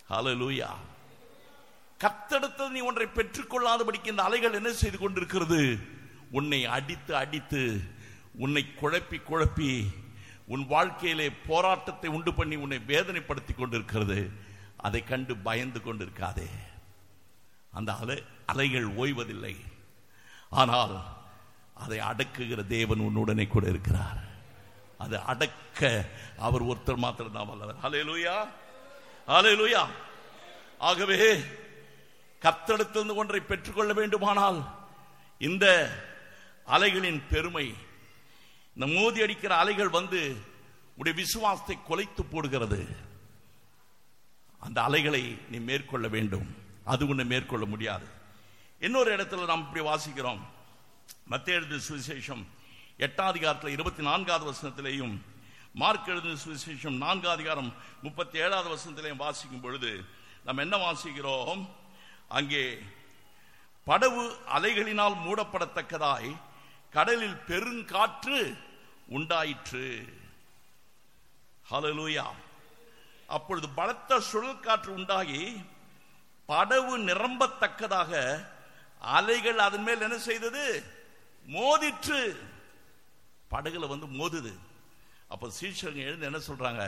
Speaker 1: ஹல்லேலூயா. கர்த்தரிடத்தில் நீ ஒன்றை பெற்றுக்கொள்ளாதபடிக்கு இந்த அலைகள் என்ன செய்து கொண்டிருக்கிறது? உன்னை அடித்து அடித்து, உன்னை குழப்பி உன் வாழ்க்கையிலே போராட்டத்தை உண்டு பண்ணி உன்னை வேதனைப்படுத்தி கொண்டிருக்கிறது. அதை கண்டு பயந்து கொண்டிருக்காதே. அந்த அலைகள் ஓய்வதில்லை. ஆனால் அதை அடக்குகிற தேவன் உன்னுடனே கூட இருக்கிறார். அதை அடக்க அவர் ஒருத்தர் மாத்திரம் தான் வல்லவர். ஹல்லேலூயா, ஹல்லேலூயா. ஆகவே கர்த்தரிடத்திலிருந்து ஒன்றை பெற்றுக்கொள்ள வேண்டுமானால் இந்த அலைகளின் பெருமை, இந்த மோதி அடிக்கிற அலைகள் வந்து உடைய விசுவாசத்தை குலைத்து போடுகிறது. அந்த அலைகளை நீ மேற்கொள்ள வேண்டும். அது உன்னை மேற்கொள்ள முடியாது. இன்னொரு இடத்துல நாம் இப்படி வாசிக்கிறோம். மத்தேயு எழுதின சுவிசேஷம் 8ஆம் அதிகாரத்தில் 24வது வசனத்திலேயும், மார்க் எழுதின சுவிசேஷம் 4ஆம் அதிகாரம் 37வது வசனத்திலேயும் வாசிக்கும் பொழுது நாம் என்ன வாசிக்கிறோம்? அங்கே படகு அலைகளினால் மூடப்படத்தக்கதாய் கடலில் பெருங்காற்று உண்டாயிற்று. ஹல்லேலூயா. அப்பொழுது பலத்த சுழல் காற்று உண்டாகி படகு நிரம்பத்தக்கதாக அலைகள் அதன் மேல் என்ன செய்தது? மோதிற்று. படகுல வந்து மோதுது. அப்ப சீஷர்கள் எழுந்து என்ன சொல்றாங்க?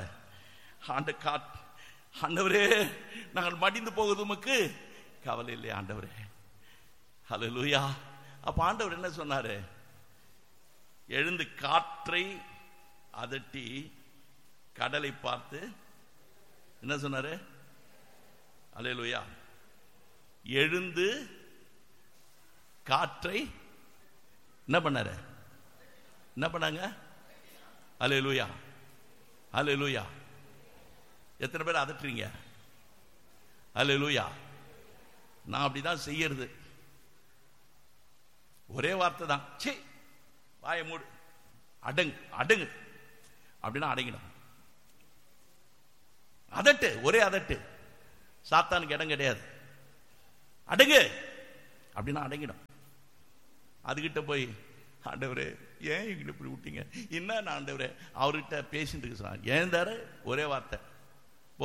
Speaker 1: ஆண்டவரே, நாங்கள் மடிந்து போகுது, உமக்கு கவலை இல்லையா ஆண்டவரே? ஹல்லேலூயா. அப்ப ஆண்டவர் என்ன சொன்னாரு? எழுந்து காற்றை அதட்டி கடலை பார்த்து என்ன சொன்னாரு? ஹல்லேலூயா. எழுந்து காற்றை என்ன பண்ணாரு? என்ன பண்ணாங்க? ஹல்லேலூயா, ஹல்லேலூயா. எத்தனை பேர் அதட்டுறீங்க? ஹல்லேலூயா. நான் அப்படிதான் செய்யறது. ஒரே வார்த்தை தான், சே வாயை மூடு, அடங்கு அடங்கு அப்படின்னா அடங்கிடும். அதட்டு, ஒரே அதட்டு. சாத்தானுக்கு இடம் கிடையாது. அடங்கு அப்படின்னா அடங்கிடும். அதுகிட்ட போய் ஆண்டவரே ஏன் இப்படி விட்டீங்க, என்ன ஆண்டவரே அவர்கிட்ட பேசிட்டு இருக்கு சார், ஏன் தாரு ஒரே வார்த்தை